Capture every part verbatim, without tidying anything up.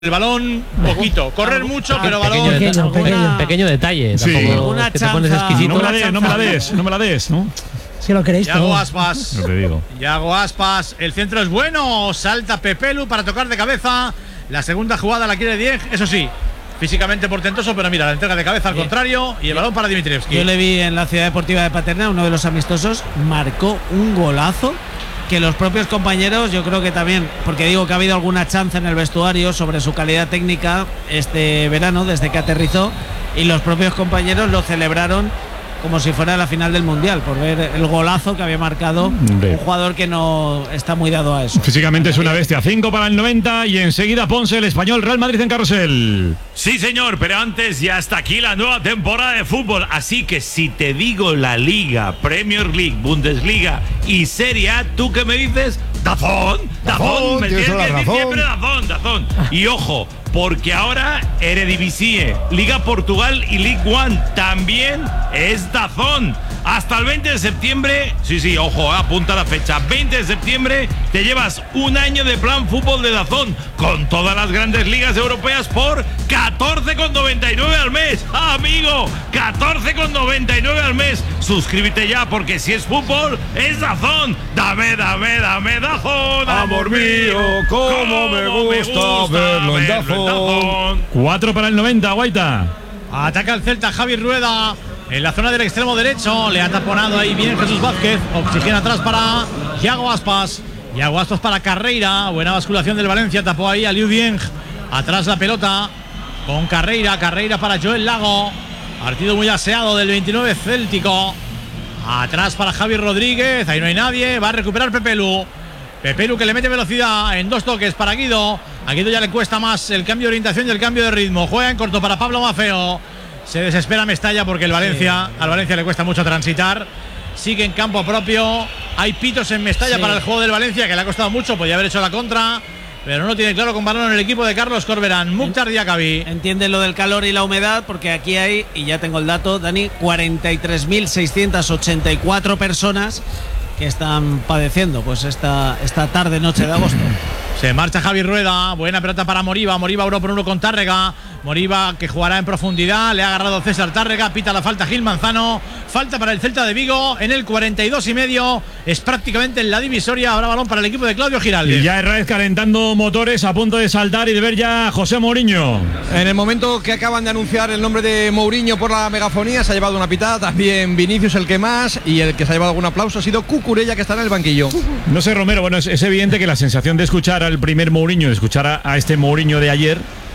El balón, poquito. Correr mucho, pero balón. Pequeño, pequeño, pequeño detalle. Sí. Tampoco Una que te pones chanza. exquisito. No me la des, no me la des, no me la des, ¿no? Si lo queréis Yago todo. Aspas. Lo que digo. Yago Aspas. El centro es bueno. Salta Pepelu para tocar de cabeza. La segunda jugada la quiere Dieng. Eso sí, físicamente portentoso, pero mira, la entrega de cabeza al Bien. contrario. Y el balón para Dimitrievski. Yo le vi en la Ciudad Deportiva de Paterna, uno de los amistosos, marcó un golazo que los propios compañeros, yo creo que también, porque digo que ha habido alguna chanza en el vestuario sobre su calidad técnica este verano, desde que aterrizó, y los propios compañeros lo celebraron como si fuera la final del Mundial, por ver el golazo que había marcado Hombre. un jugador que no está muy dado a eso. Físicamente es una bestia. cinco para el noventa y enseguida Ponce, el Español, Real Madrid en carrusel. Sí, señor, pero antes ya está aquí la nueva temporada de fútbol. Así que si te digo la Liga, Premier League, Bundesliga y Serie A, ¿tú qué me dices? ¡Dazón! ¡Dazón! Me tienes tienes toda que la decir razón. siempre Dazón, Dazón. Y ojo, porque ahora Eredivisie, Liga Portugal y League One también es Dazón. Hasta el veinte de septiembre, sí, sí, ojo, apunta la fecha. veinte de septiembre te llevas un año de plan fútbol de Dazón con todas las grandes ligas europeas por catorce con noventa y nueve al mes. ¡Ah, amigo! catorce con noventa y nueve al mes. Suscríbete ya porque si es fútbol, es Dazón. Dame, dame, dame Dazón. Amor mío, cómo me gusta verlo en Dazón. cuatro para el noventa, Guaita. Ataca el Celta Javi Rueda en la zona del extremo derecho. Le ha taponado ahí bien Jesús Vázquez. Oxigena atrás para Yago Aspas. Yago Aspas para Carreira. Buena basculación del Valencia. Tapó ahí a Liu Dieng. Atrás la pelota con Carreira. Carreira para Joel Lago. Partido muy aseado del veintinueve céltico. Atrás para Javi Rodríguez. Ahí no hay nadie. Va a recuperar Pepelu. Pepelu que le mete velocidad en dos toques para Guido. A Guido ya le cuesta más el cambio de orientación y el cambio de ritmo. Juega en corto para Pablo Mafeo. Se desespera Mestalla porque el Valencia, Sí. al Valencia le cuesta mucho transitar. Sigue en campo propio. Hay pitos en Mestalla Sí. para el juego del Valencia, que le ha costado mucho. Podía haber hecho la contra, pero no lo tiene claro con balón en el equipo de Carlos Corberán. Mukhtar Diakabi. Entiende lo del calor y la humedad, porque aquí hay, y ya tengo el dato, Dani, cuarenta y tres mil seiscientas ochenta y cuatro personas que están padeciendo pues esta, esta tarde, noche de agosto. Se marcha Javi Rueda. Buena pelota para Moriba. Moriba uno por uno con Tárrega. Moriba que jugará en profundidad. Le ha agarrado César Tárrega. Pita la falta Gil Manzano. Falta para el Celta de Vigo en el cuarenta y dos y medio. Es prácticamente en la divisoria. Habrá balón para el equipo de Claudio Giraldes. Y ya Herrera calentando motores, a punto de saltar y de ver ya a José Mourinho. En el momento que acaban de anunciar el nombre de Mourinho por la megafonía, se ha llevado una pitada, también Vinicius el que más, y el que se ha llevado algún aplauso ha sido Cucurella, que está en el banquillo. No sé, Romero, bueno, es, es evidente que la sensación de escuchar al primer Mourinho, de escuchar a, a este Mourinho de ayer,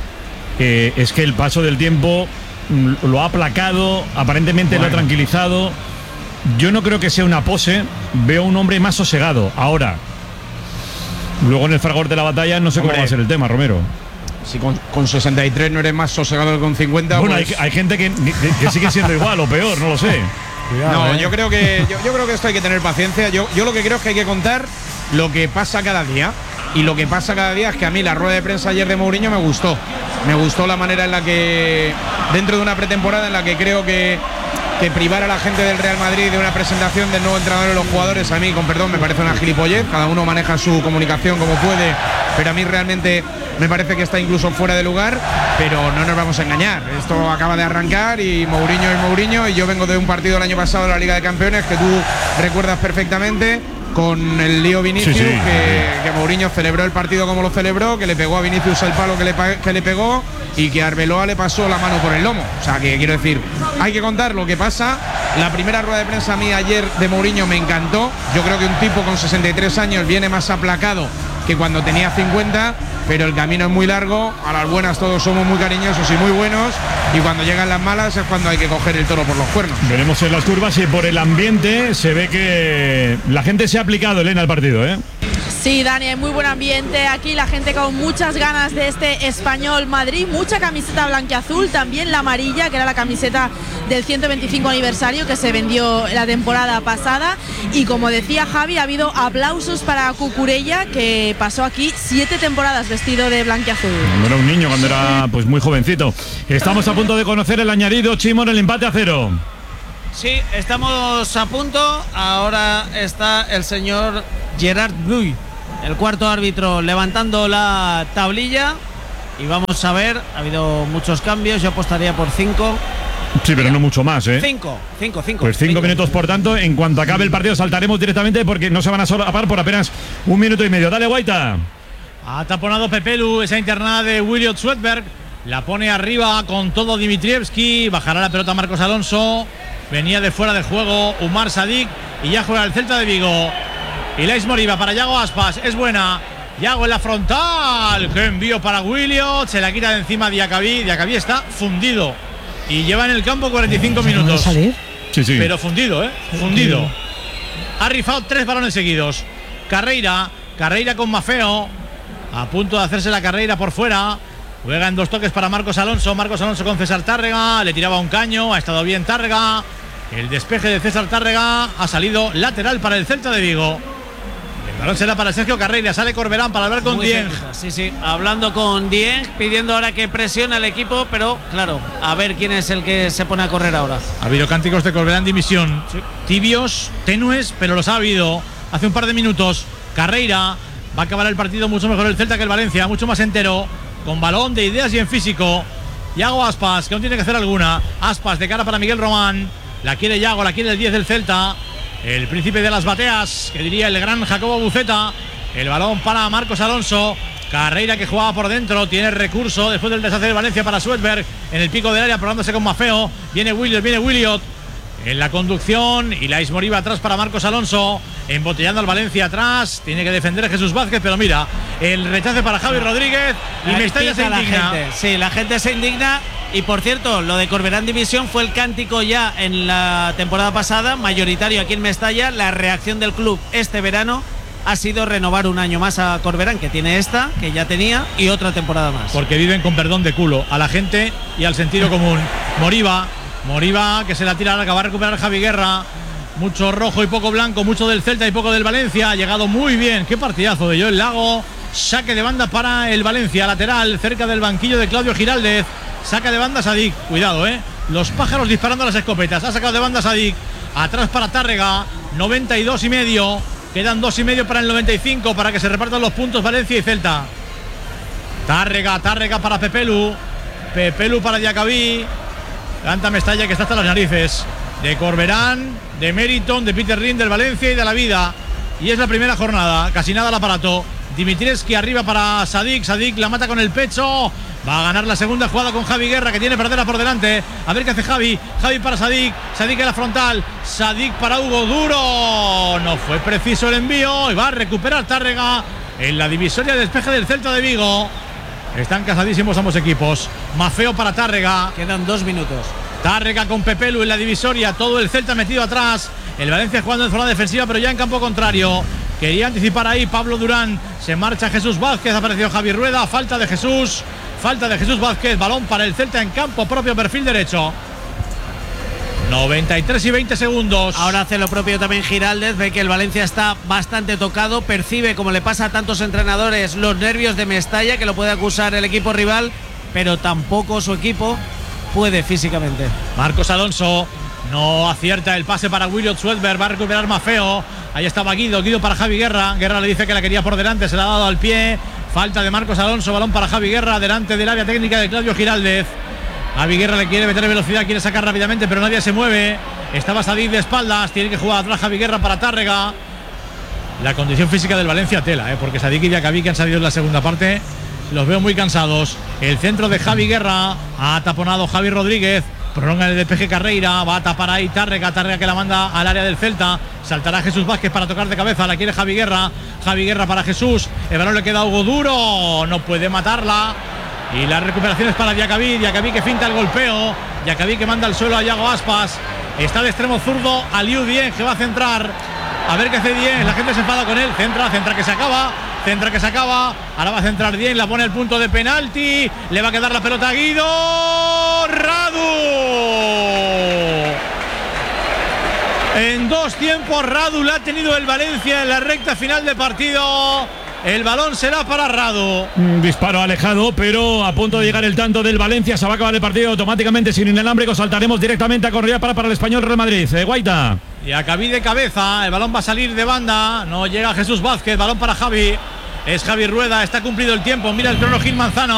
eh, es que el paso del tiempo mm, lo ha aplacado, aparentemente Bueno. lo ha tranquilizado. Yo no creo que sea una pose, veo un hombre más sosegado. Ahora, luego en el fragor de la batalla no sé Hombre. cómo va a ser el tema, Romero. Si con, con sesenta y tres no eres más sosegado que con cincuenta, Bueno, pues- hay, hay gente que, que- que sigue siendo igual o peor, no lo sé. No, yo creo que yo, yo creo que esto hay que tener paciencia. Yo, yo lo que creo es que hay que contar lo que pasa cada día. Y lo que pasa cada día es que a mí la rueda de prensa ayer de Mourinho me gustó. Me gustó la manera en la que, dentro de una pretemporada en la que creo que, que privar a la gente del Real Madrid de una presentación del nuevo entrenador de los jugadores, a mí, con perdón, me parece una gilipollez. Cada uno maneja su comunicación como puede, pero a mí realmente me parece que está incluso fuera de lugar. Pero no nos vamos a engañar. Esto acaba de arrancar y Mourinho es Mourinho. Y yo vengo de un partido el año pasado de la Liga de Campeones que tú recuerdas perfectamente, con el lío Vinicius, Sí, sí. que, que Mourinho celebró el partido como lo celebró, que le pegó a Vinicius el palo que le, pa- que le pegó y que Arbeloa le pasó la mano por el lomo. O sea, que quiero decir, hay que contar lo que pasa. La primera rueda de prensa a mí ayer de Mourinho me encantó. Yo creo que un tipo con sesenta y tres años viene más aplacado que cuando tenía cincuenta, pero el camino es muy largo. A las buenas todos somos muy cariñosos y muy buenos, y cuando llegan las malas es cuando hay que coger el toro por los cuernos. Veremos en las curvas y por el ambiente se ve que la gente se ha aplicado, Elena, al partido, ¿eh? Sí, Dani, hay muy buen ambiente aquí, la gente con muchas ganas de este Español Madrid, mucha camiseta blanquiazul, también la amarilla, que era la camiseta del ciento veinticinco aniversario que se vendió la temporada pasada, y como decía Javi, ha habido aplausos para Cucurella, que pasó aquí siete temporadas vestido de blanquiazul. Cuando era un niño, cuando era pues muy jovencito. Estamos a punto de conocer el añadido, Chimón, el empate a cero. Sí, estamos a punto. Ahora está el señor Gerard Bluy, el cuarto árbitro, levantando la tablilla. y vamos a ver, ha habido muchos cambios, yo apostaría por cinco. Sí, pero no mucho más, ¿eh? Cinco, cinco, cinco. Pues cinco, cinco minutos, por tanto, en cuanto acabe el partido saltaremos directamente porque no se van a solapar por apenas un minuto y medio. Dale, Guaita. Ha taponado Pepelu, esa internada de Williot Swedberg. La pone arriba con todo Dimitrievski. Bajará la pelota Marcos Alonso. Venía de fuera de juego Umar Sadik. Y ya juega el Celta de Vigo. Y Lais Moriba para Yago Aspas. Es buena. Yago en la frontal. ¡Qué envío para Williot! Se la quita de encima Diacabí. Diacabí está fundido. Y lleva en el campo cuarenta y cinco minutos. salir? Sí, sí. Pero fundido, ¿eh? Fundido. Ha rifado tres balones seguidos. Carreira. Carreira con Mafeo. A punto de hacerse la carrera por fuera. Juega en dos toques para Marcos Alonso. Marcos Alonso con César Tárrega. Le tiraba un caño. Ha estado bien Tárrega. El despeje de César Tárrega ha salido lateral para el Celta de Vigo. El balón será para Sergio Carreira. Sale Corberán para hablar con Muy Dieng. cerquita, Sí, sí, hablando con Dieng, pidiendo ahora que presione al equipo, pero claro, a ver quién es el que se pone a correr ahora. Ha habido cánticos de Corberán de dimisión. Sí. Tibios, tenues, pero los ha habido. Hace un par de minutos. Carreira. Va a acabar el partido mucho mejor el Celta que el Valencia. Mucho más entero. Con balón de ideas y en físico. Yago Aspas, que no tiene que hacer alguna. Aspas de cara para Miguel Román. La quiere Yago, la quiere el diez del Celta. El príncipe de las bateas, que diría el gran Jacobo Buceta. El balón para Marcos Alonso. Carreira que jugaba por dentro. Tiene recurso después del deshacer de Valencia para Swedberg. En el pico del área, probándose con Mafeo. Viene Williot, viene Williot. En la conducción, y Lais Moriba atrás para Marcos Alonso, embotellando al Valencia atrás. Tiene que defender a Jesús Vázquez, pero mira, el rechace para Javi Rodríguez. Y La Mestalla se la indigna. gente. Sí, la gente se indigna. Y por cierto, lo de Corberán División fue el cántico ya en la temporada pasada, mayoritario aquí en Mestalla. La reacción del club este verano ha sido renovar un año más a Corberán, que tiene esta, que ya tenía, y otra temporada más. Porque viven con perdón de culo a la gente y al sentido común. Moriba. Moriba que se la tira larga, va a recuperar Javi Guerra. Mucho rojo y poco blanco, mucho del Celta y poco del Valencia. Ha llegado muy bien, qué partidazo de Joel Lago. Saque de banda para el Valencia, lateral, cerca del banquillo de Claudio Giraldez. Saca de banda Sadik, cuidado, eh. Los pájaros disparando a las escopetas. Ha sacado de banda Sadik. Atrás para Tárrega, noventa y dos y medio. Quedan dos y medio para el noventa y cinco para que se repartan los puntos Valencia y Celta. Tárrega, Tárrega para Pepelu. Pepelu para Diacabí. Canta Mestalla que está hasta las narices de Corberán, de Meriton, de Peter Rin, del Valencia y de la vida. Y es la primera jornada, casi nada al aparato. Dimitrievski arriba para Sadik. Sadik la mata con el pecho. Va a ganar la segunda jugada con Javi Guerra, que tiene perdera por delante. A ver qué hace Javi. Javi para Sadik. Sadik en la frontal. Sadik para Hugo Duro. No fue preciso el envío. Y va a recuperar Tárrega en la divisoria de despeje del Celta de Vigo. Están casadísimos ambos equipos. Mafeo para Tárrega. Quedan dos minutos. Tárrega con Pepelu en la divisoria. Todo el Celta metido atrás. El Valencia jugando en zona defensiva, pero ya en campo contrario. Quería anticipar ahí Pablo Durán. Se marcha Jesús Vázquez. Ha aparecido Javi Rueda. Falta de Jesús. Falta de Jesús Vázquez. Balón para el Celta en campo propio, perfil derecho. noventa y tres y veinte segundos. Ahora hace lo propio también Giraldez. Ve que el Valencia está bastante tocado. Percibe, como le pasa a tantos entrenadores, los nervios de Mestalla, que lo puede acusar el equipo rival, pero tampoco su equipo puede físicamente. Marcos Alonso no acierta el pase para Williot Swedberg. Va a recuperar Mafeo. Ahí estaba Guido. Guido para Javi Guerra. Guerra le dice que la quería por delante. Se la ha dado al pie. Falta de Marcos Alonso. Balón para Javi Guerra. Delante del área técnica de Claudio Giraldez. Javi Guerra le quiere meter velocidad. Quiere sacar rápidamente, pero nadie se mueve. Estaba Sadik de espaldas. Tiene que jugar atrás Javi Guerra para Tárrega. La condición física del Valencia tela, ¿eh? Porque Sadik y Diacabí, que han salido en la segunda parte, los veo muy cansados. El centro de Javi Guerra. Ha taponado Javi Rodríguez. Prolonga el despeje Carreira. Va a tapar ahí Tárrega. Tárrega que la manda al área del Celta. Saltará Jesús Vázquez para tocar de cabeza. La quiere Javi Guerra. Javi Guerra para Jesús. El balón le queda a Hugo Duro. No puede matarla. Y las recuperaciones para Diacabí. Diacabí que finta el golpeo. Diacabí que manda al suelo a Yago Aspas. Está de extremo zurdo Aliou Dieng, que va a centrar. A ver qué hace Dieng. La gente se enfada con él. Centra, centra que se acaba. Centra que se acaba. Ahora va a centrar Dieng. La pone al punto de penalti. Le va a quedar la pelota a Guido. Radu. En dos tiempos Radu la ha tenido el Valencia en la recta final de partido. El balón será para Radu. Un disparo alejado, pero a punto de llegar el tanto del Valencia. Se va a acabar el partido automáticamente sin inalámbrico. Saltaremos directamente a corrida para, para el español Real Madrid. Eh, Guaita. Y acabí de cabeza. El balón va a salir de banda. No llega Jesús Vázquez. Balón para Javi. Es Javi Rueda. Está cumplido el tiempo. Mira el crono Gil Manzano.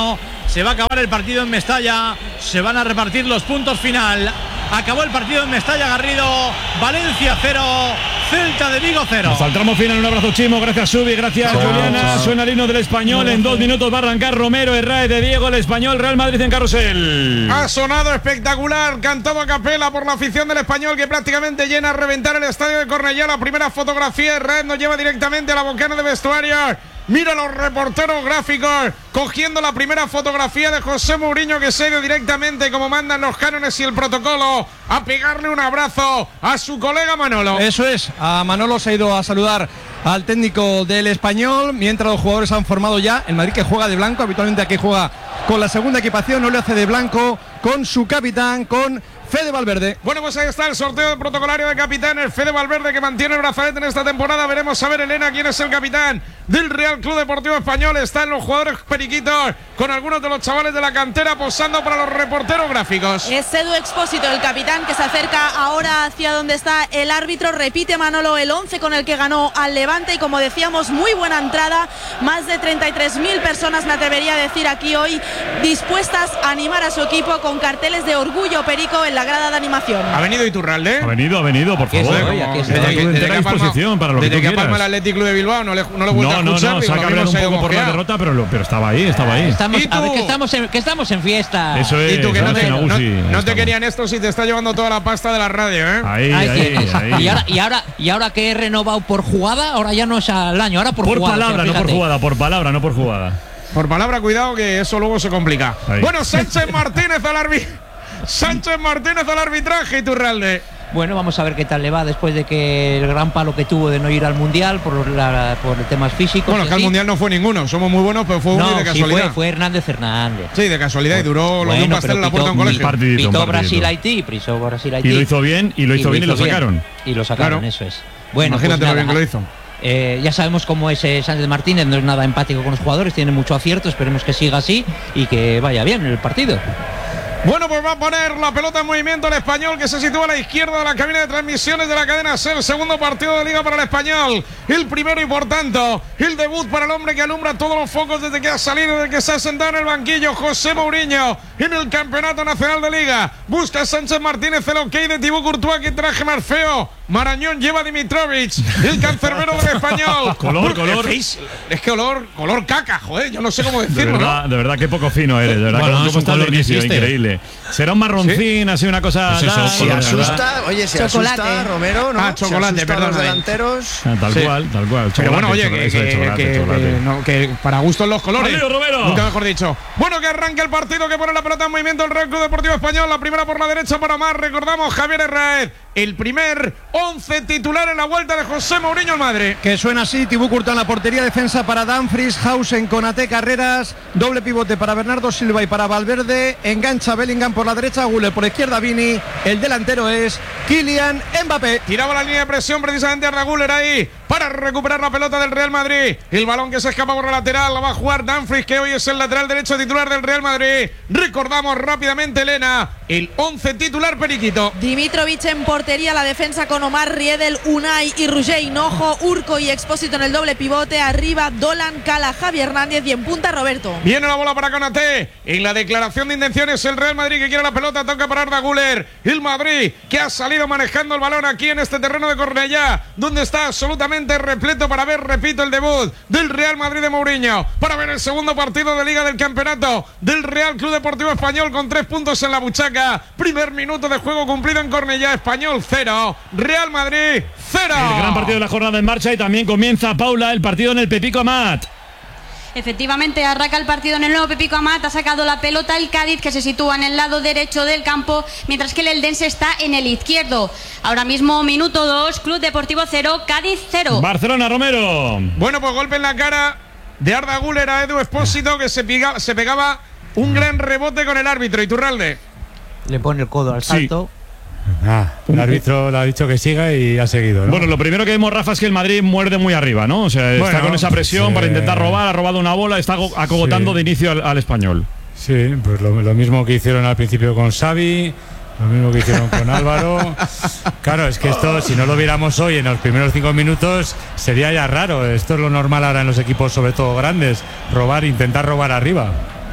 Se va a acabar el partido en Mestalla. Se van a repartir los puntos final. Acabó el partido en Mestalla, Garrido. Valencia cero, Celta de Vigo cero. Hasta el tramo final, un abrazo, Chimo. Gracias, Subi. Gracias, chao, Juliana. Chao. Suena el himno del Español. No, en dos minutos va a arrancar Romero, Herrera de Diego, el Español, Real Madrid en carrusel. Ha sonado espectacular, cantado a capela por la afición del Español, que prácticamente llena a reventar el estadio de Cornellá. La primera fotografía de Red nos lleva directamente a la bocana de vestuario. Mira los reporteros gráficos cogiendo la primera fotografía de José Mourinho, que se ha ido directamente, como mandan los cánones y el protocolo, a pegarle un abrazo a su colega Manolo. Eso es, a Manolo se ha ido a saludar al técnico del Español, mientras los jugadores han formado ya. El Madrid, que juega de blanco, habitualmente aquí juega con la segunda equipación, no le hace de blanco, con su capitán, con Fede Valverde. Bueno, pues ahí está el sorteo del protocolario de capitanes. Fede Valverde, que mantiene el brazalete en esta temporada. Veremos a ver, Elena, quién es el capitán del Real Club Deportivo Español. Están los jugadores periquitos con algunos de los chavales de la cantera posando para los reporteros gráficos. Es Edu Expósito, el capitán, que se acerca ahora hacia donde está el árbitro. Repite Manolo el once con el que ganó al Levante, y como decíamos, muy buena entrada. Más de treinta y tres mil personas, me atrevería a decir, aquí hoy, dispuestas a animar a su equipo con carteles de orgullo perico en la grada de animación. Ha venido Iturralde. Ha venido, ha venido, por favor. Estoy, como, desde, desde, desde que disposición para lo desde que, que tú Palma el Athletic Club de Bilbao no le, no le vuelve no, a no, escuchar. No, no, se ha cabreado un poco por la derrota, pero, lo, pero estaba ahí, estaba ahí. Estamos, a ver, que estamos, en, que estamos en fiesta. Eso es. Y tú, que no te, no, no te querían querían esto si te está llevando toda la pasta de la radio, ¿eh? Ahí, ahí, ahí, ahí. Y ahora, y ahora, y ahora que he renovado por jugada, ahora ya no es al año, ahora por, por jugada. Por palabra, no por jugada, por palabra, no por jugada. Por palabra, cuidado, que eso luego se complica. Ahí. Bueno, Sánchez Martínez al arbitraje. Sánchez Martínez al arbitraje, Iturralde. Bueno, vamos a ver qué tal le va después de que el gran palo que tuvo de no ir al Mundial por, la, por temas físicos. Bueno, que al Mundial no fue ninguno, somos muy buenos, pero fue no, uno y de casualidad. Sí fue, fue Hernández Hernández. Sí, de casualidad, y duró bueno, lo de un pastel en la puerta de un colegio. Partidito, pitó Brasil-Haití, pitó Brasil-Haití. Y lo hizo bien, y lo hizo y bien, y lo sacaron. Bien, y lo sacaron, claro. Eso es. Bueno, imagínate pues lo nada, bien que lo hizo. Eh, ya sabemos cómo es eh, Sánchez Martínez, no es nada empático con los jugadores, tiene mucho acierto, esperemos que siga así y que vaya bien en el partido. Bueno, pues va a poner la pelota en movimiento el Español, que se sitúa a la izquierda de la cabina de transmisiones de la cadena SER. El segundo partido de Liga para el Español, el primero y por tanto el debut para el hombre que alumbra todos los focos desde que ha salido, desde que se ha sentado en el banquillo, José Mourinho, en el Campeonato Nacional de Liga. Busca Sánchez Martínez el ok de Thibaut Courtois, que traje más feo. Marañón lleva a Dimitrovic, el cancerbero del Español. Color, color. Es que olor, color caca, joder, yo no sé cómo decirlo. De verdad, ¿no? de verdad, qué poco fino eres, de verdad. Bueno, ¿Cómo es un está el color que inicio? existe. Increíble. Será un marroncín, ¿Sí? así una cosa. Pues eso, tal, se color, asusta, ¿verdad? oye, se chocolate. asusta Romero, ¿no? Ah, chocolate, se asusta perdón. A los delanteros. Ah, tal Sí. cual, tal cual. Pero bueno, oye, chocolate, que, eso de que, chocolate, que, chocolate. que, no, que para gustos los colores. ¡Adiós, Romero! Nunca mejor dicho. Bueno, que arranque el partido, que pone la pelota en movimiento el Real Club Deportivo Español. La primera por la derecha para Omar. Recordamos, Javier Herrera, el primer once titular en la vuelta de José Mourinho al Madrid. Que suena así: Thibaut Courtois en la portería, defensa para Dumfries, Hausen, Konaté, Carreras, doble pivote para Bernardo Silva y para Valverde, engancha Bellingham por la derecha, Güler por izquierda, Vini, el delantero es Kylian Mbappé. Tiraba la línea de presión precisamente Arda Güler ahí para recuperar la pelota del Real Madrid. El balón que se escapa por la lateral, la va a jugar Dumfries, que hoy es el lateral derecho titular del Real Madrid. Recordamos rápidamente, Elena, el once titular periquito. Dimitrovic en portería, la defensa con Omar, Riedel, Unai y Roger Hinojo, Urco y Expósito en el doble pivote, arriba Dolan, Cala, Javi Hernández y en punta Roberto. Viene la bola para Konaté. En la declaración de intenciones, el Real Madrid que quiere la pelota, toca para Arda Güler. El Madrid que ha salido manejando el balón aquí en este terreno de Cornellá, donde está absolutamente repleto para ver, repito, el debut del Real Madrid de Mourinho, para ver el segundo partido de Liga del Campeonato del Real Club Deportivo Español, con tres puntos en la buchaca. Primer minuto de juego cumplido en Cornellá. Español cero, Real Madrid cero. El gran partido de la jornada en marcha, y también comienza, Paula, el partido en el Pepico Amat. Efectivamente, arranca el partido en el nuevo Pepico Amat. Ha sacado la pelota el Cádiz, que se sitúa en el lado derecho del campo, mientras que el Eldense está en el izquierdo. Ahora mismo, minuto dos, Club Deportivo cero, Cádiz cero. Barcelona, Romero. Bueno, pues golpe en la cara de Arda Güler a Edu Expósito, que se, piga, se pegaba un gran rebote con el árbitro. Iturralde. Le pone el codo al salto. Sí. Ah, el árbitro le ha dicho que siga y ha segudo, ¿no? Bueno, lo primero que vemos, Rafa, es que el Madrid muerde muy arriba, ¿no? O sea, bueno, está con esa presión, sí, para intentar robar, ha robado una bola, está acogotando, sí, de inicio al, al Español. Sí, pues lo, lo mismo que hicieron al principio con Xavi, lo mismo que hicieron con Álvaro. Claro, es que esto, si no lo viéramos hoy en los primeros cinco minutos, sería ya raro. Esto es lo normal ahora en los equipos, sobre todo grandes, robar, intentar robar arriba.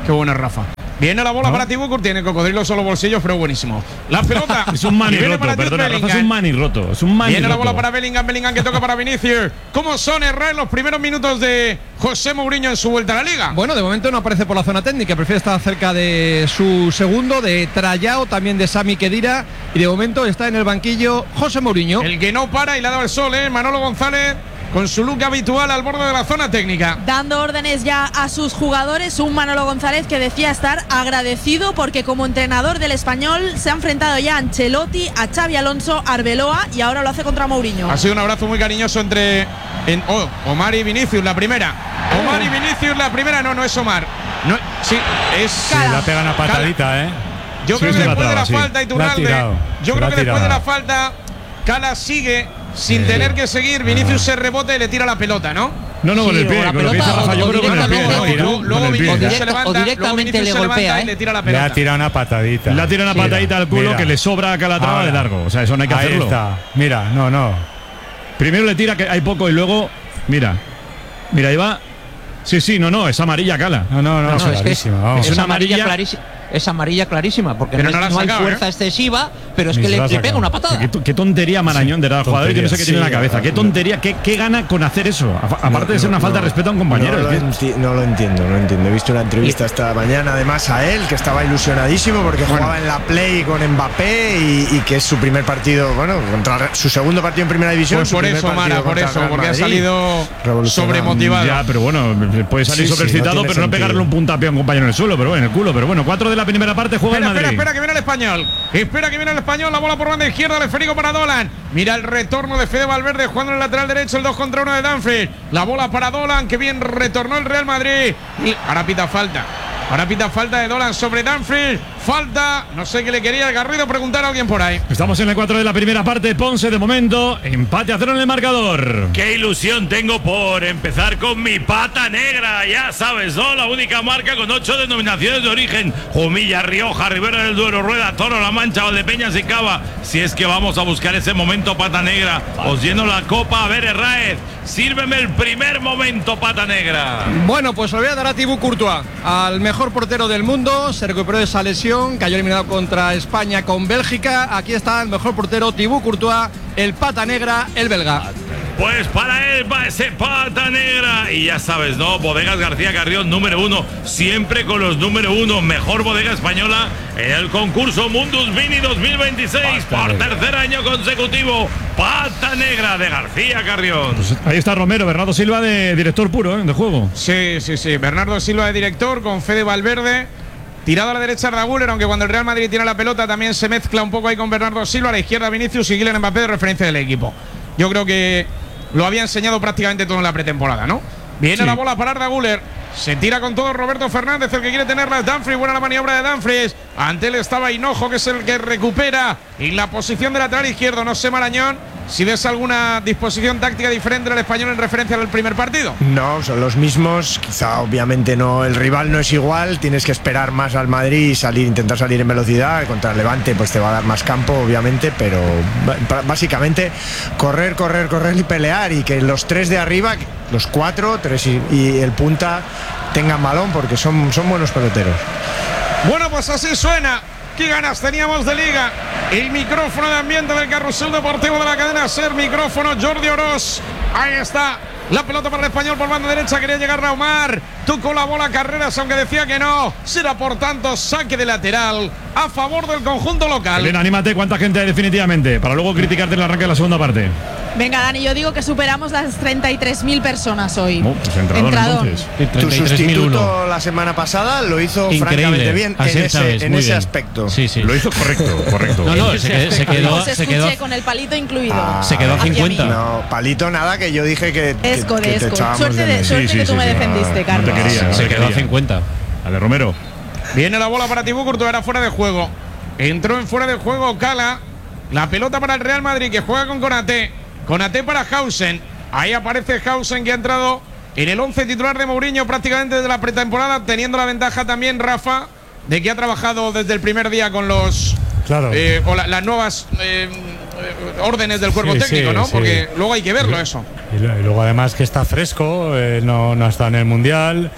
Qué bueno es Rafa. Viene la bola ¿no? para Tibukur, tiene cocodrilo solo bolsillos, pero buenísimo. La pelota. Es un mani roto, perdona, Rafa, es un mani roto. Es un mani viene roto. la bola para Bellingham, Bellingham que toca para Vinicius. ¿Cómo son errar los primeros minutos de José Mourinho en su vuelta a la liga? Bueno, de momento no aparece por la zona técnica, prefiere estar cerca de su segundo, de Trayao, también de Sami Khedira, y de momento está en el banquillo José Mourinho. El que no para y le ha dado el sol, ¿eh? Manolo González, con su look habitual al borde de la zona técnica. Dando órdenes ya a sus jugadores, un Manolo González que decía estar agradecido porque como entrenador del Español se ha enfrentado ya a Ancelotti, a Xabi Alonso, a Arbeloa y ahora lo hace contra Mourinho. Ha sido un abrazo muy cariñoso entre en, oh, Omar y Vinicius, la primera. Omar y Vinicius, la primera. No, no es Omar. No, sí, es… Sí, la pega una patadita, Cala. ¿eh? Yo creo sí, que después de la sí. falta, Iturralde, yo creo que después de la falta, Cala sigue… Sin sí. tener que seguir, Vinicius ah. se rebota y le tira la pelota, ¿no? No, no, sí, con el pie, con lo que dice Rafa, yo creo con el pie. Luego Vinicius se levanta, o directamente luego le golpea, ¿eh? y le tira la pelota. Le ha tirado una patadita. Le ha tirado una patadita al culo mira. que le sobra a Calatrava de largo. O sea, eso no hay que Ahí hacerlo. Está. Mira, no, no. Primero le tira que hay poco y luego, mira, mira, ahí va. Sí, sí, no, no, es amarilla, Cala. No, no, no, no, es, es, que es, es una amarilla clarísima. Es amarilla clarísima, porque pero no, no, no hay sacado, fuerza ¿eh? excesiva, pero es Ni que le, le pega una patada. Qué, qué tontería Marañón de dar al jugador, yo no sé qué sí, tiene en la cabeza. Qué tontería, qué, qué gana con hacer eso. A, aparte no, de ser una no, falta de respeto a un compañero. No lo, enti- no lo entiendo, no lo entiendo. He visto una entrevista esta mañana además a él, que estaba ilusionadísimo porque bueno. jugaba en la Play con Mbappé y, y que es su primer partido, bueno, contra su segundo partido en Primera División. Pues por eso, Mara, por eso, porque ha salido sobremotivado. Ya, pero bueno, puede salir sí, sobreexcitado, sí, no pero no pegarle un puntapié a un compañero en el suelo, pero bueno, en el culo. Pero bueno, cuatro de la primera parte juega espera, el Madrid. Espera, espera, que viene el Español. Espera que viene el Español. La bola por banda izquierda. El esférico para Dolan. Mira el retorno de Fede Valverde jugando en el lateral derecho. El dos contra uno de Dumfries. La bola para Dolan. Que bien retornó el Real Madrid. Y ahora pita falta. Ahora pita falta de Dolan sobre Dumfries. Falta. No sé qué le quería el Garrido preguntar a alguien por ahí. Estamos en el cuatro de la primera parte. Ponce de momento. Empate a cero en el marcador. Qué ilusión tengo por empezar con mi pata negra. Ya sabes, ¿no? La única marca con ocho denominaciones de origen. Jumilla, Rioja, Ribera del Duero, Rueda, Toro, La Mancha, Valdepeñas y Cava. Si es que vamos a buscar ese momento pata negra. Os lleno la copa. A ver, Herráez. Sírveme el primer momento pata negra. Bueno, pues lo voy a dar a Thibaut Courtois, al mejor portero del mundo. Se recuperó de esa lesión, cayó eliminado contra España con Bélgica. Aquí está el mejor portero, Thibaut Courtois, el pata negra, el belga. Pues para él va ese pata negra. Y ya sabes, ¿no? Bodegas García Carrión, número uno. Siempre con los número uno. Mejor bodega española en el concurso Mundus Vini dos mil veintiséis. Pata por negra. Tercer año consecutivo. Pata negra de García Carrión. Pues ahí está Romero, Bernardo Silva de director puro, ¿eh? De juego. Sí, sí, sí. Bernardo Silva de director con Fede Valverde. Tirado a la derecha de Guller, aunque cuando el Real Madrid tiene la pelota también se mezcla un poco ahí con Bernardo Silva. A la izquierda Vinicius y Kylian Mbappé de referencia del equipo. Yo creo que lo había enseñado prácticamente todo en la pretemporada, ¿no? Viene sí. la bola para Arda Güler. Se tira con todo Roberto Fernández, el que quiere tenerla es Dumfries. Buena la maniobra de Dumfries. Ante él estaba Hinojo, que es el que recupera. Y la posición de lateral izquierdo, no sé, Marañón, si ves alguna disposición táctica diferente del Español en referencia al primer partido. No, son los mismos. Quizá obviamente no, el rival no es igual. Tienes que esperar más al Madrid y salir, intentar salir en velocidad. Contra el Levante pues te va a dar más campo, obviamente, pero básicamente correr, correr, correr y pelear. Y que los tres de arriba, los cuatro, tres y, y el punta tengan balón, porque son, son buenos peloteros. Bueno, pues así suena. Qué ganas teníamos de liga. El micrófono de ambiente del carrusel deportivo de la cadena SER. Micrófono Jordi Oroz. Ahí está. La pelota para el Español por banda derecha. Quería llegar a Omar. Tocó la bola Carreras, aunque decía que no. Será por tanto saque de lateral a favor del conjunto local. Elena, anímate. ¿Cuánta gente hay definitivamente? Para luego criticarte en el arranque de la segunda parte. Venga, Dani, yo digo que superamos las treinta y tres mil personas hoy. Oh, pues entrador, Entrador. Tu sustituto la semana pasada lo hizo increíble, francamente bien en ese, sabes, en ese bien. aspecto. Sí, sí. Lo hizo correcto, correcto. No, no, se, quedó, se quedó, Os se quedó con el palito incluido. Ah, se quedó a cincuenta. No, palito nada, que yo dije que, que, Esco, que de te esco. echábamos Suerte, de de, menos. suerte Sí, sí, que tú sí, me sí, defendiste, no, Carlos. no te quería, no se te quedó a quería. cincuenta. A ver, Romero. Viene la bola para Thibaut Courtois, era fuera de juego. Entró en fuera de juego Cala. La pelota para el Real Madrid, que juega con Konaté. Konaté para Hausen. Ahí aparece Hausen, que ha entrado en el once titular de Mourinho prácticamente desde la pretemporada, teniendo la ventaja también, Rafa, de que ha trabajado desde el primer día con los Claro. eh, o la, las nuevas eh, órdenes del cuerpo Sí, técnico, sí, ¿no? sí. Porque luego hay que verlo eso. Y luego además que está fresco, eh, no, no ha estado en el Mundial.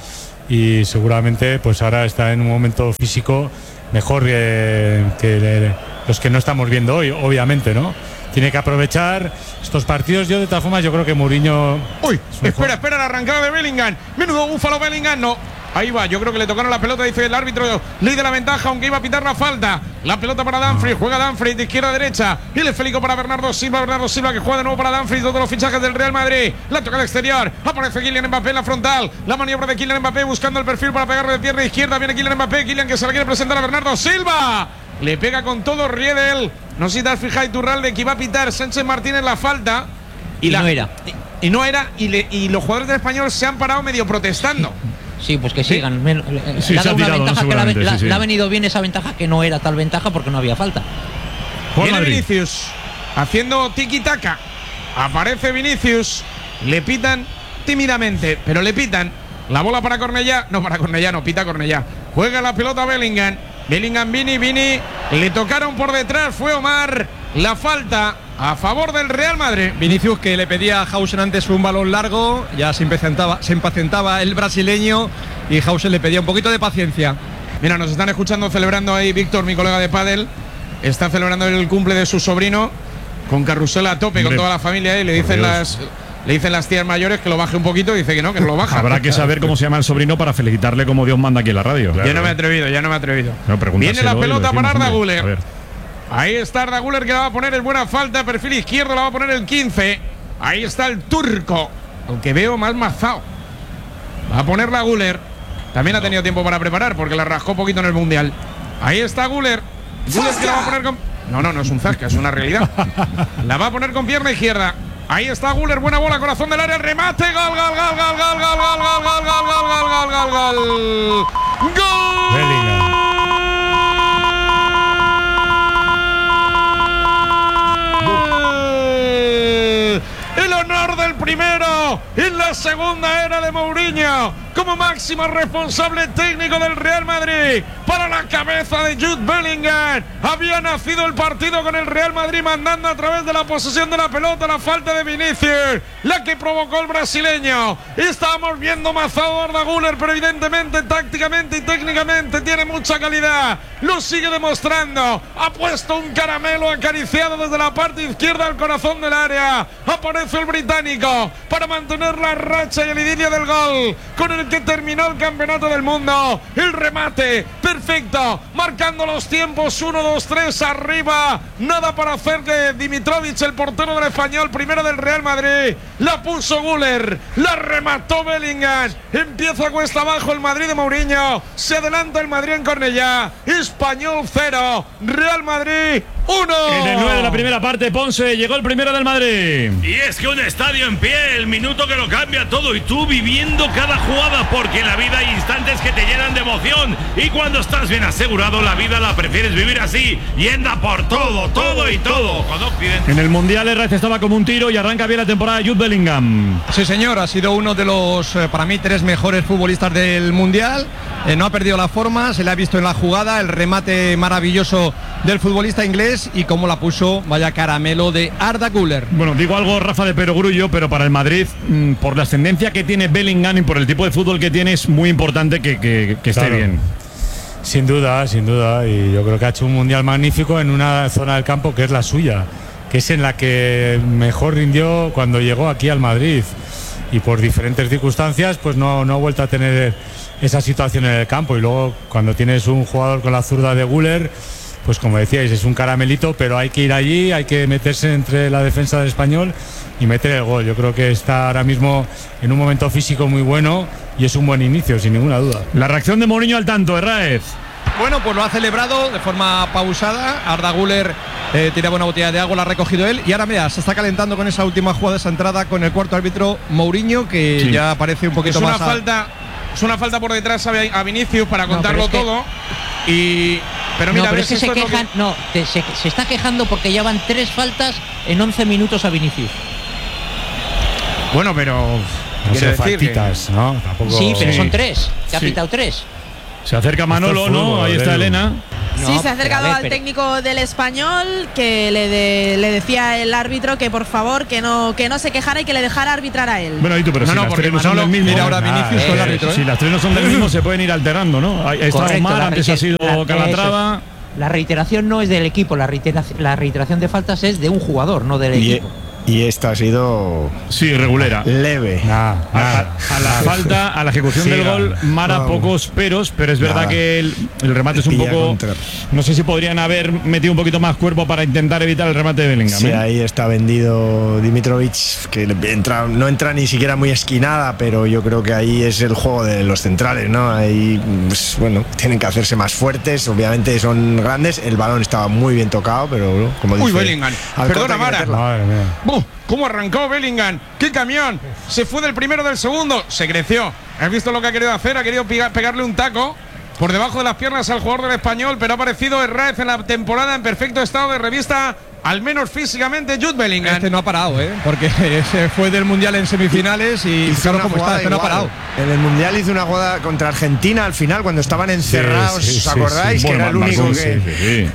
y seguramente pues ahora está en un momento físico mejor que, que los que no estamos viendo hoy, obviamente, ¿no? Tiene que aprovechar estos partidos. Yo de todas formas yo creo que Mourinho... Uy, espera, espera la arrancada de Bellingham. Menudo búfalo Bellingham, no. Ahí va, yo creo que le tocaron la pelota, dice el árbitro, ley de la ventaja, aunque iba a pitar la falta. La pelota para Dumfries, juega Dumfries de izquierda a derecha. Y el esférico para Bernardo Silva, Bernardo Silva que juega de nuevo para Dumfries, todos los fichajes del Real Madrid. La toca de exterior, aparece Kylian Mbappé en la frontal. La maniobra de Kylian Mbappé buscando el perfil para pegarle de pierna izquierda. Viene Kylian Mbappé, Kylian que se la quiere presentar a Bernardo Silva. Le pega con todo Riedel. No sé si te has fijado, Iturralde, que iba a pitar Sánchez Martínez la falta. Y, y la, no era. Y, y no era, y, le, y los jugadores del Español se han parado medio protestando. Sí, pues que sigan. Sí, le ha se ha dado una tirado, ventaja ¿no? que le ha, Seguramente, la- sí, sí. le ha venido bien esa ventaja que no era tal ventaja porque no había falta. Juan Viene Madrid. Vinicius haciendo tiki-taka. Aparece Vinicius. Le pitan tímidamente, pero le pitan. La bola para Cornellá. No, para Cornellá, no, pita Cornellá. Juega la pelota Bellingham. Bellingham, Vini, Vini. Le tocaron por detrás, fue Omar. La falta a favor del Real Madrid. Vinicius, que le pedía a Hausen antes un balón largo, ya se impacientaba, se impacientaba el brasileño y Hausen le pedía un poquito de paciencia. Mira, nos están escuchando, celebrando ahí Víctor, mi colega de pádel. Está celebrando el cumple de su sobrino con carrusel a tope, Hombre, con toda la familia. Y le por dicen Dios. las le dicen las tías mayores que lo baje un poquito. Y dice que no, que no lo baja. Habrá que saber cómo se llama el sobrino para felicitarle como Dios manda aquí en la radio. Ya no me he atrevido, ya no me he atrevido. No, Viene la pregúntaselo y lo pelota decimos, para Arda hombre. A Güler. ver. Ahí está Arda Güler que la va a poner en buena falta. Perfil izquierdo la va a poner el quince. Ahí está el turco, aunque veo más mazao. Va a poner la Güler. También ha tenido tiempo para preparar porque la rascó poquito en el Mundial. Ahí está Güler. Güler que la va a poner con... No, no, no es un zasca, es una realidad. La va a poner con pierna izquierda. Ahí está Güler, buena bola, corazón del área, remate, gol, gol, gol, gol, gol, gol, gol, gol, gol, gol, gol, gol, gol, gol, gol. ¡Gol! Bellingham. El honor del primero en la segunda era de Mourinho como máximo responsable técnico del Real Madrid. Para la cabeza de Jude Bellingham había nacido el partido con el Real Madrid mandando a través de la posesión de la pelota, la falta de Vinicius, la que provocó el brasileño. Estábamos viendo mazado a Arda Güler, pero evidentemente tácticamente y técnicamente tiene mucha calidad. Lo sigue demostrando. Ha puesto un caramelo acariciado desde la parte izquierda al corazón del área. Aparece el británico para mantener la racha y el idilio del gol con el que terminó el campeonato del mundo. El remate perfecto, marcando los tiempos uno, dos, tres arriba. Nada para hacer que Dimitrovic, el portero del Español, primero del Real Madrid. La puso Güler, la remató Bellingham. Empieza cuesta abajo el Madrid de Mourinho. Se adelanta el Madrid en Cornellá. Español cero, Real Madrid uno. En el nueve de la primera parte, Ponce, llegó el primero del Madrid. Y es que un estadio en pie, el minuto que lo cambia todo y tú viviendo cada jugada, porque en la vida hay instantes que te llenan de emoción y cuando estás bien asegurado la vida la prefieres vivir así, yendo por todo, todo y todo. Con Occidente. En el Mundial Herrera estaba como un tiro y arranca bien la temporada Jude Bellingham. Sí, señor, ha sido uno de los, eh, para mí, tres mejores futbolistas del Mundial. Eh, no ha perdido la forma, se le ha visto en la jugada, el remate maravilloso del futbolista inglés y cómo la puso, vaya caramelo de Arda Güler. Bueno, digo algo, Rafa, de Perogrullo, pero para el Madrid, mmm, por la ascendencia que tiene Bellingham y por el tipo de fútbol que tiene, es muy importante que, que, que esté Claro. bien. Sin duda, sin duda. Y yo creo que ha hecho un mundial magnífico en una zona del campo que es la suya, que es en la que mejor rindió cuando llegó aquí al Madrid. Y por diferentes circunstancias, pues no, no ha vuelto a tener esa situación en el campo. Y luego, cuando tienes un jugador con la zurda de Güler, pues como decíais, es un caramelito, pero hay que ir allí, hay que meterse entre la defensa del Español y meter el gol. Yo creo que está ahora mismo en un momento físico muy bueno y es un buen inicio, sin ninguna duda. La reacción de Mourinho al tanto, Herráez. Bueno, pues lo ha celebrado de forma pausada. Arda Güler eh, tiraba una botella de agua, la ha recogido él. Y ahora, mira, se está calentando con esa última jugada de esa entrada con el cuarto árbitro Mourinho, que Sí. ya parece un poquito Es una más. a- falta, es una falta por detrás a a Vinicius para No, contarlo pero es que- todo. Y pero mira, no, a pero ver es que si se esto es lo quejan, no, te- se, se está quejando porque ya van tres faltas en once minutos a Vinicius. Bueno, pero No quiero sé, decir que- faltitas, ¿no? Tampoco... Sí, pero Sí. son tres. Que ha Sí. pitado tres. Se acerca Manolo, Esto es ¿no? fútbol, Ahí está Edu. Elena. Sí, No, se ha acercado pero a ver, al pero- técnico del Español, que le, de- le decía el árbitro que por favor que no que no se quejara y que le dejara arbitrar a él. Bueno, y tú, pero No, si no, las porque tres no son Manolo- del mismo. Mira ahora Ah, Vinicius con el árbitro, ¿eh? Si las tres no son del mismo, se pueden ir alternando, ¿no? Ahí está Correcto, Omar, la antes ha reiter- sido la- Calatrava. eso es. La reiteración no es del equipo, la reiteración, la reiteración de faltas es de un jugador, no del Y, equipo. y esta ha sido Sí, regulera. leve. Nah, A, nada. a- a la falta, a la ejecución Sí, del no, gol, Mara, vamos. pocos peros, pero es verdad Nada. que el, el remate es un Pilla poco. contra. No sé si podrían haber metido un poquito más cuerpo para intentar evitar el remate de Bellingham. Sí, ¿eh? ahí está vendido Dimitrovic, que le entra, no entra ni siquiera muy esquinada, pero yo creo que ahí es el juego de los centrales, ¿no? Ahí, pues, bueno, tienen que hacerse más fuertes, obviamente son grandes, el balón estaba muy bien tocado, pero como dice… Uy, Bellingham. al Perdona, corte hay que Mara. meterla. Madre mía. ¡Buf! ¿Cómo arrancó Bellingham? ¡Qué camión! Se fue del primero del segundo. Se creció. ¿Has visto lo que ha querido hacer? Ha querido piga- pegarle un taco por debajo de las piernas al jugador del Español, pero ha aparecido Herrera en la temporada en perfecto estado de revista, al menos físicamente, Jude Bellingham. Este no ha parado, ¿eh? Porque se fue del Mundial en semifinales y Hizo fijaros una cómo está, jugada este no ha igual. parado. En el Mundial hizo una jugada contra Argentina al final, cuando estaban encerrados, sí, ¿os sí, acordáis? sí. Que Bueno, era el marcó, único sí, que… sí, sí.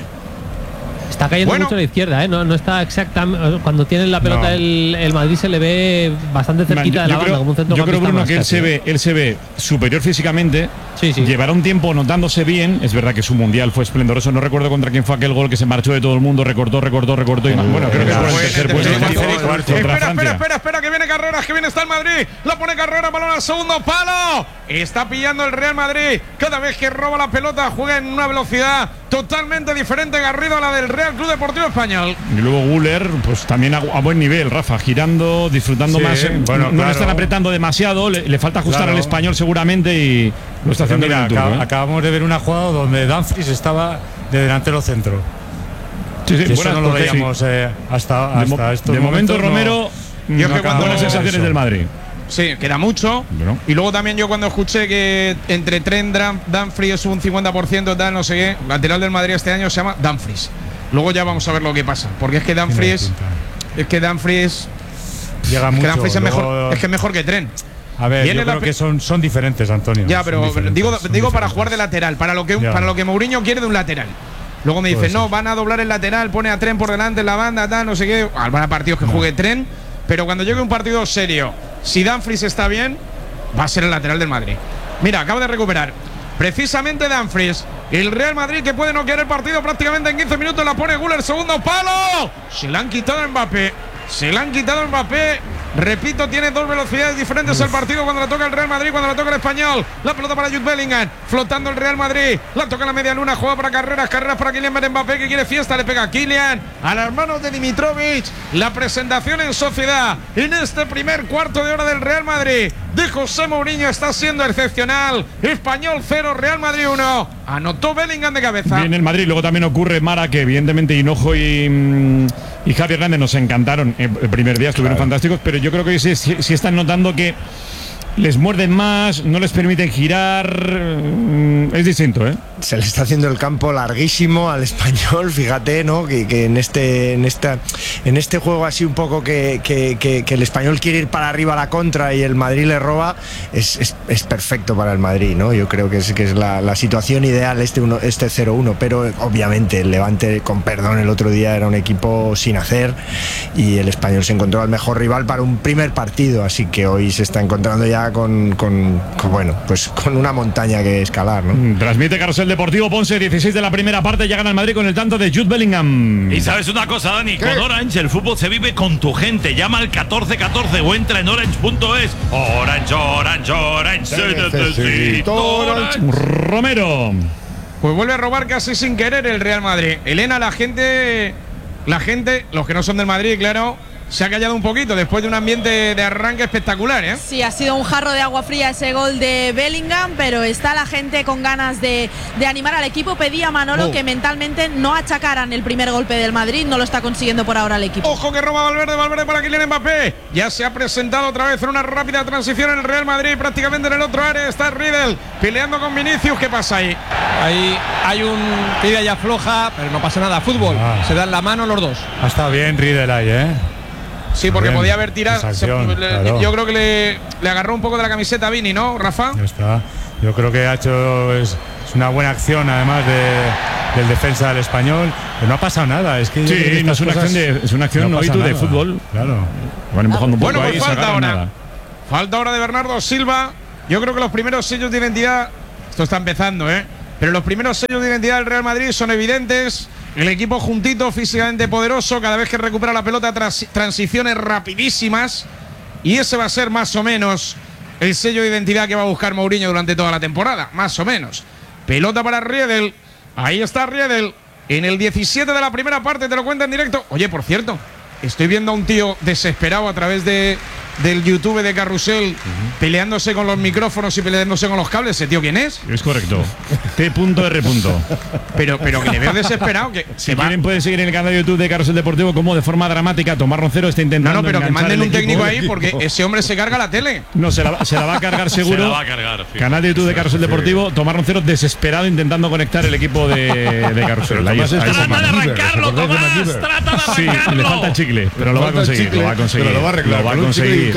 Está cayendo Bueno. mucho a la izquierda, ¿eh? No, no está exactamente. Cuando tiene la pelota No. el, el Madrid se le ve bastante cerquita de la yo banda, creo, como un yo creo, centrocampista Bruno, más que él casi, se, ¿eh? ve, él se ve superior físicamente. Sí, sí. Llevará un tiempo notándose bien. Es verdad que su mundial fue esplendoroso. No recuerdo contra quién fue aquel gol que se marchó de todo el mundo, recortó, recortó, recortó. Y, bueno, creo que fue el Fue tercer el puesto tercer contra puesto. contra Espera, Francia. espera, espera, espera, que viene Carreras, que viene está el Madrid. La pone Carrera, balón al segundo palo. Está pillando el Real Madrid. Cada vez que roba la pelota juega en una velocidad totalmente diferente, Garrido, a la del Real Club Deportivo Español. Y luego Guller, pues también a, a buen nivel, Rafa, girando, disfrutando Sí, más. eh, bueno, no le claro. están apretando demasiado, le, le falta ajustar Claro. al español seguramente y lo está Pero haciendo mira, bien el turco, acab- ¿eh? acabamos de ver una jugada donde Dumfries estaba de delantero centro. Sí, sí, Y eso buenas no lo porque- veíamos eh, hasta, De, mo- hasta estos de momento, momentos, no- Romero, Yo es que no cuando- buenas sensaciones eso. del Madrid. Sí, queda mucho. Bueno. Y luego también yo cuando escuché que entre Trent, Dam- Dumfries un cincuenta por ciento, tal, no sé qué, lateral del Madrid este año se llama Dumfries. Luego ya vamos a ver lo que pasa. Porque es que Dumfries, Tiene pinta. es que Dumfries, Llega es que mucho. Dumfries es mejor, luego- es que es mejor que Trent. A ver, Viene yo la creo pe- que son, son diferentes, Antonio. Ya, son pero diferentes, digo, son digo para diferentes. jugar de lateral, para lo que Ya. para lo que Mourinho quiere de un lateral. Luego me dice, Puede no, ser. van a doblar el lateral, pone a Trent por delante en la banda, tal, no sé qué. Habrá partidos que juegue Trent, pero cuando llegue un partido serio, si Dumfries está bien, va a ser el lateral del Madrid. Mira, acaba de recuperar precisamente Dumfries. El Real Madrid, que puede noquear el partido prácticamente en quince minutos, la pone Güler, segundo palo. Se la han quitado a Mbappé. Se la han quitado a Mbappé. Repito, tiene dos velocidades diferentes el partido cuando la toca el Real Madrid, cuando la toca el Español. La pelota para Jude Bellingham, flotando el Real Madrid. La toca en la media luna, juega para Carreras, Carreras para Kylian Mbappé, que quiere fiesta, le pega a Kylian, a las manos de Dimitrovic. La presentación en sociedad en este primer cuarto de hora del Real Madrid de José Mourinho está siendo excepcional. Español cero, Real Madrid uno. Anotó Bellingham de cabeza. Bien el Madrid, luego también ocurre, Mara, que evidentemente Hinojo y, mm, y Javi Hernández nos encantaron. El primer día estuvieron fantásticos, pero yo creo que sí, sí- sí están notando que les muerden más, no les permiten girar. mm, Es distinto, ¿eh? Se le está haciendo el campo larguísimo al Español, fíjate, ¿no? Que, que en este en esta en este juego así un poco que, que, que, que el Español quiere ir para arriba a la contra y el Madrid le roba, es, es, es perfecto para el Madrid, ¿no? Yo creo que es, que es la, la situación ideal este uno, este cero uno, pero obviamente el Levante, con perdón, el otro día era un equipo sin hacer y el Español se encontró al mejor rival para un primer partido, así que hoy se está encontrando ya con, con, con bueno, pues con una montaña que escalar, ¿no? Mm, Transmite Carrusel Deportivo Ponce, dieciséis de la primera parte, ya gana el Madrid con el tanto de Jude Bellingham. Y sabes una cosa, Dani, con Orange el fútbol se vive con tu gente. Llama al catorce catorce o entra en orange punto es. Orange, Orange, Orange, se necesita Orange. Romero. Pues vuelve a robar casi sin querer el Real Madrid. Elena, la gente, la gente, los que no son del Madrid, claro, se ha callado un poquito después de un ambiente de arranque espectacular, ¿eh? Sí, ha sido un jarro de agua fría ese gol de Bellingham, pero está la gente con ganas de, de animar al equipo. Pedía a Manolo Oh. que mentalmente no achacaran el primer golpe del Madrid, no lo está consiguiendo por ahora el equipo. Ojo que roba Valverde, Valverde para Kylian Mbappé. Ya se ha presentado otra vez en una rápida transición en el Real Madrid, prácticamente en el otro área está Riedel peleando con Vinicius. ¿Qué pasa ahí? Ahí hay un tira ya floja, pero no pasa nada. Fútbol, Ah. se dan la mano los dos. Ha estado bien Riedel ahí, ¿eh? Sí, porque Bien, podía haber tirado. esa se- acción, le- claro. Yo creo que le, le agarró un poco de la camiseta a Vini, ¿no, Rafa? Ya está. Yo creo que ha hecho es, es una buena acción, además de, del defensa del Español, pero no ha pasado nada. Es que sí, no es una acción de, es una acción no de fútbol. Claro. Van empujando un poco bueno, pues ahí, falta ahora. Nada. Falta ahora de Bernardo Silva. Yo creo que los primeros sellos de identidad, esto está empezando, ¿eh? Pero los primeros sellos de identidad del Real Madrid son evidentes. El equipo juntito, físicamente poderoso, cada vez que recupera la pelota, tras, transiciones rapidísimas. Y ese va a ser más o menos el sello de identidad que va a buscar Mourinho durante toda la temporada, más o menos. Pelota para Riedel. Ahí está Riedel. En el diecisiete de la primera parte, te lo cuenta en directo. Oye, por cierto, estoy viendo a un tío desesperado a través de, del YouTube de Carrusel, uh-huh. peleándose con los micrófonos y peleándose con los cables. ¿Ese tío quién es? Es correcto. T R. Pero, pero que le veo desesperado. Que si quieren, pueden seguir en el canal de YouTube de Carrusel Deportivo como de forma dramática Tomás Roncero está intentando. No, no, pero que manden un técnico ahí porque ese hombre se carga la tele. No, se la, se la va a cargar seguro. Se la va a cargar. Sí. Canal de YouTube de Carrusel sí. Deportivo. Tomás Roncero desesperado intentando conectar el equipo de, de Carrusel. Ahí, ahí trata de arrancarlo, Tomás. Trata de arrancarlo. Sí, le falta el chicle, pero lo va a conseguir. Lo va a conseguir. Lo va a arreglar. Lo va a conseguir.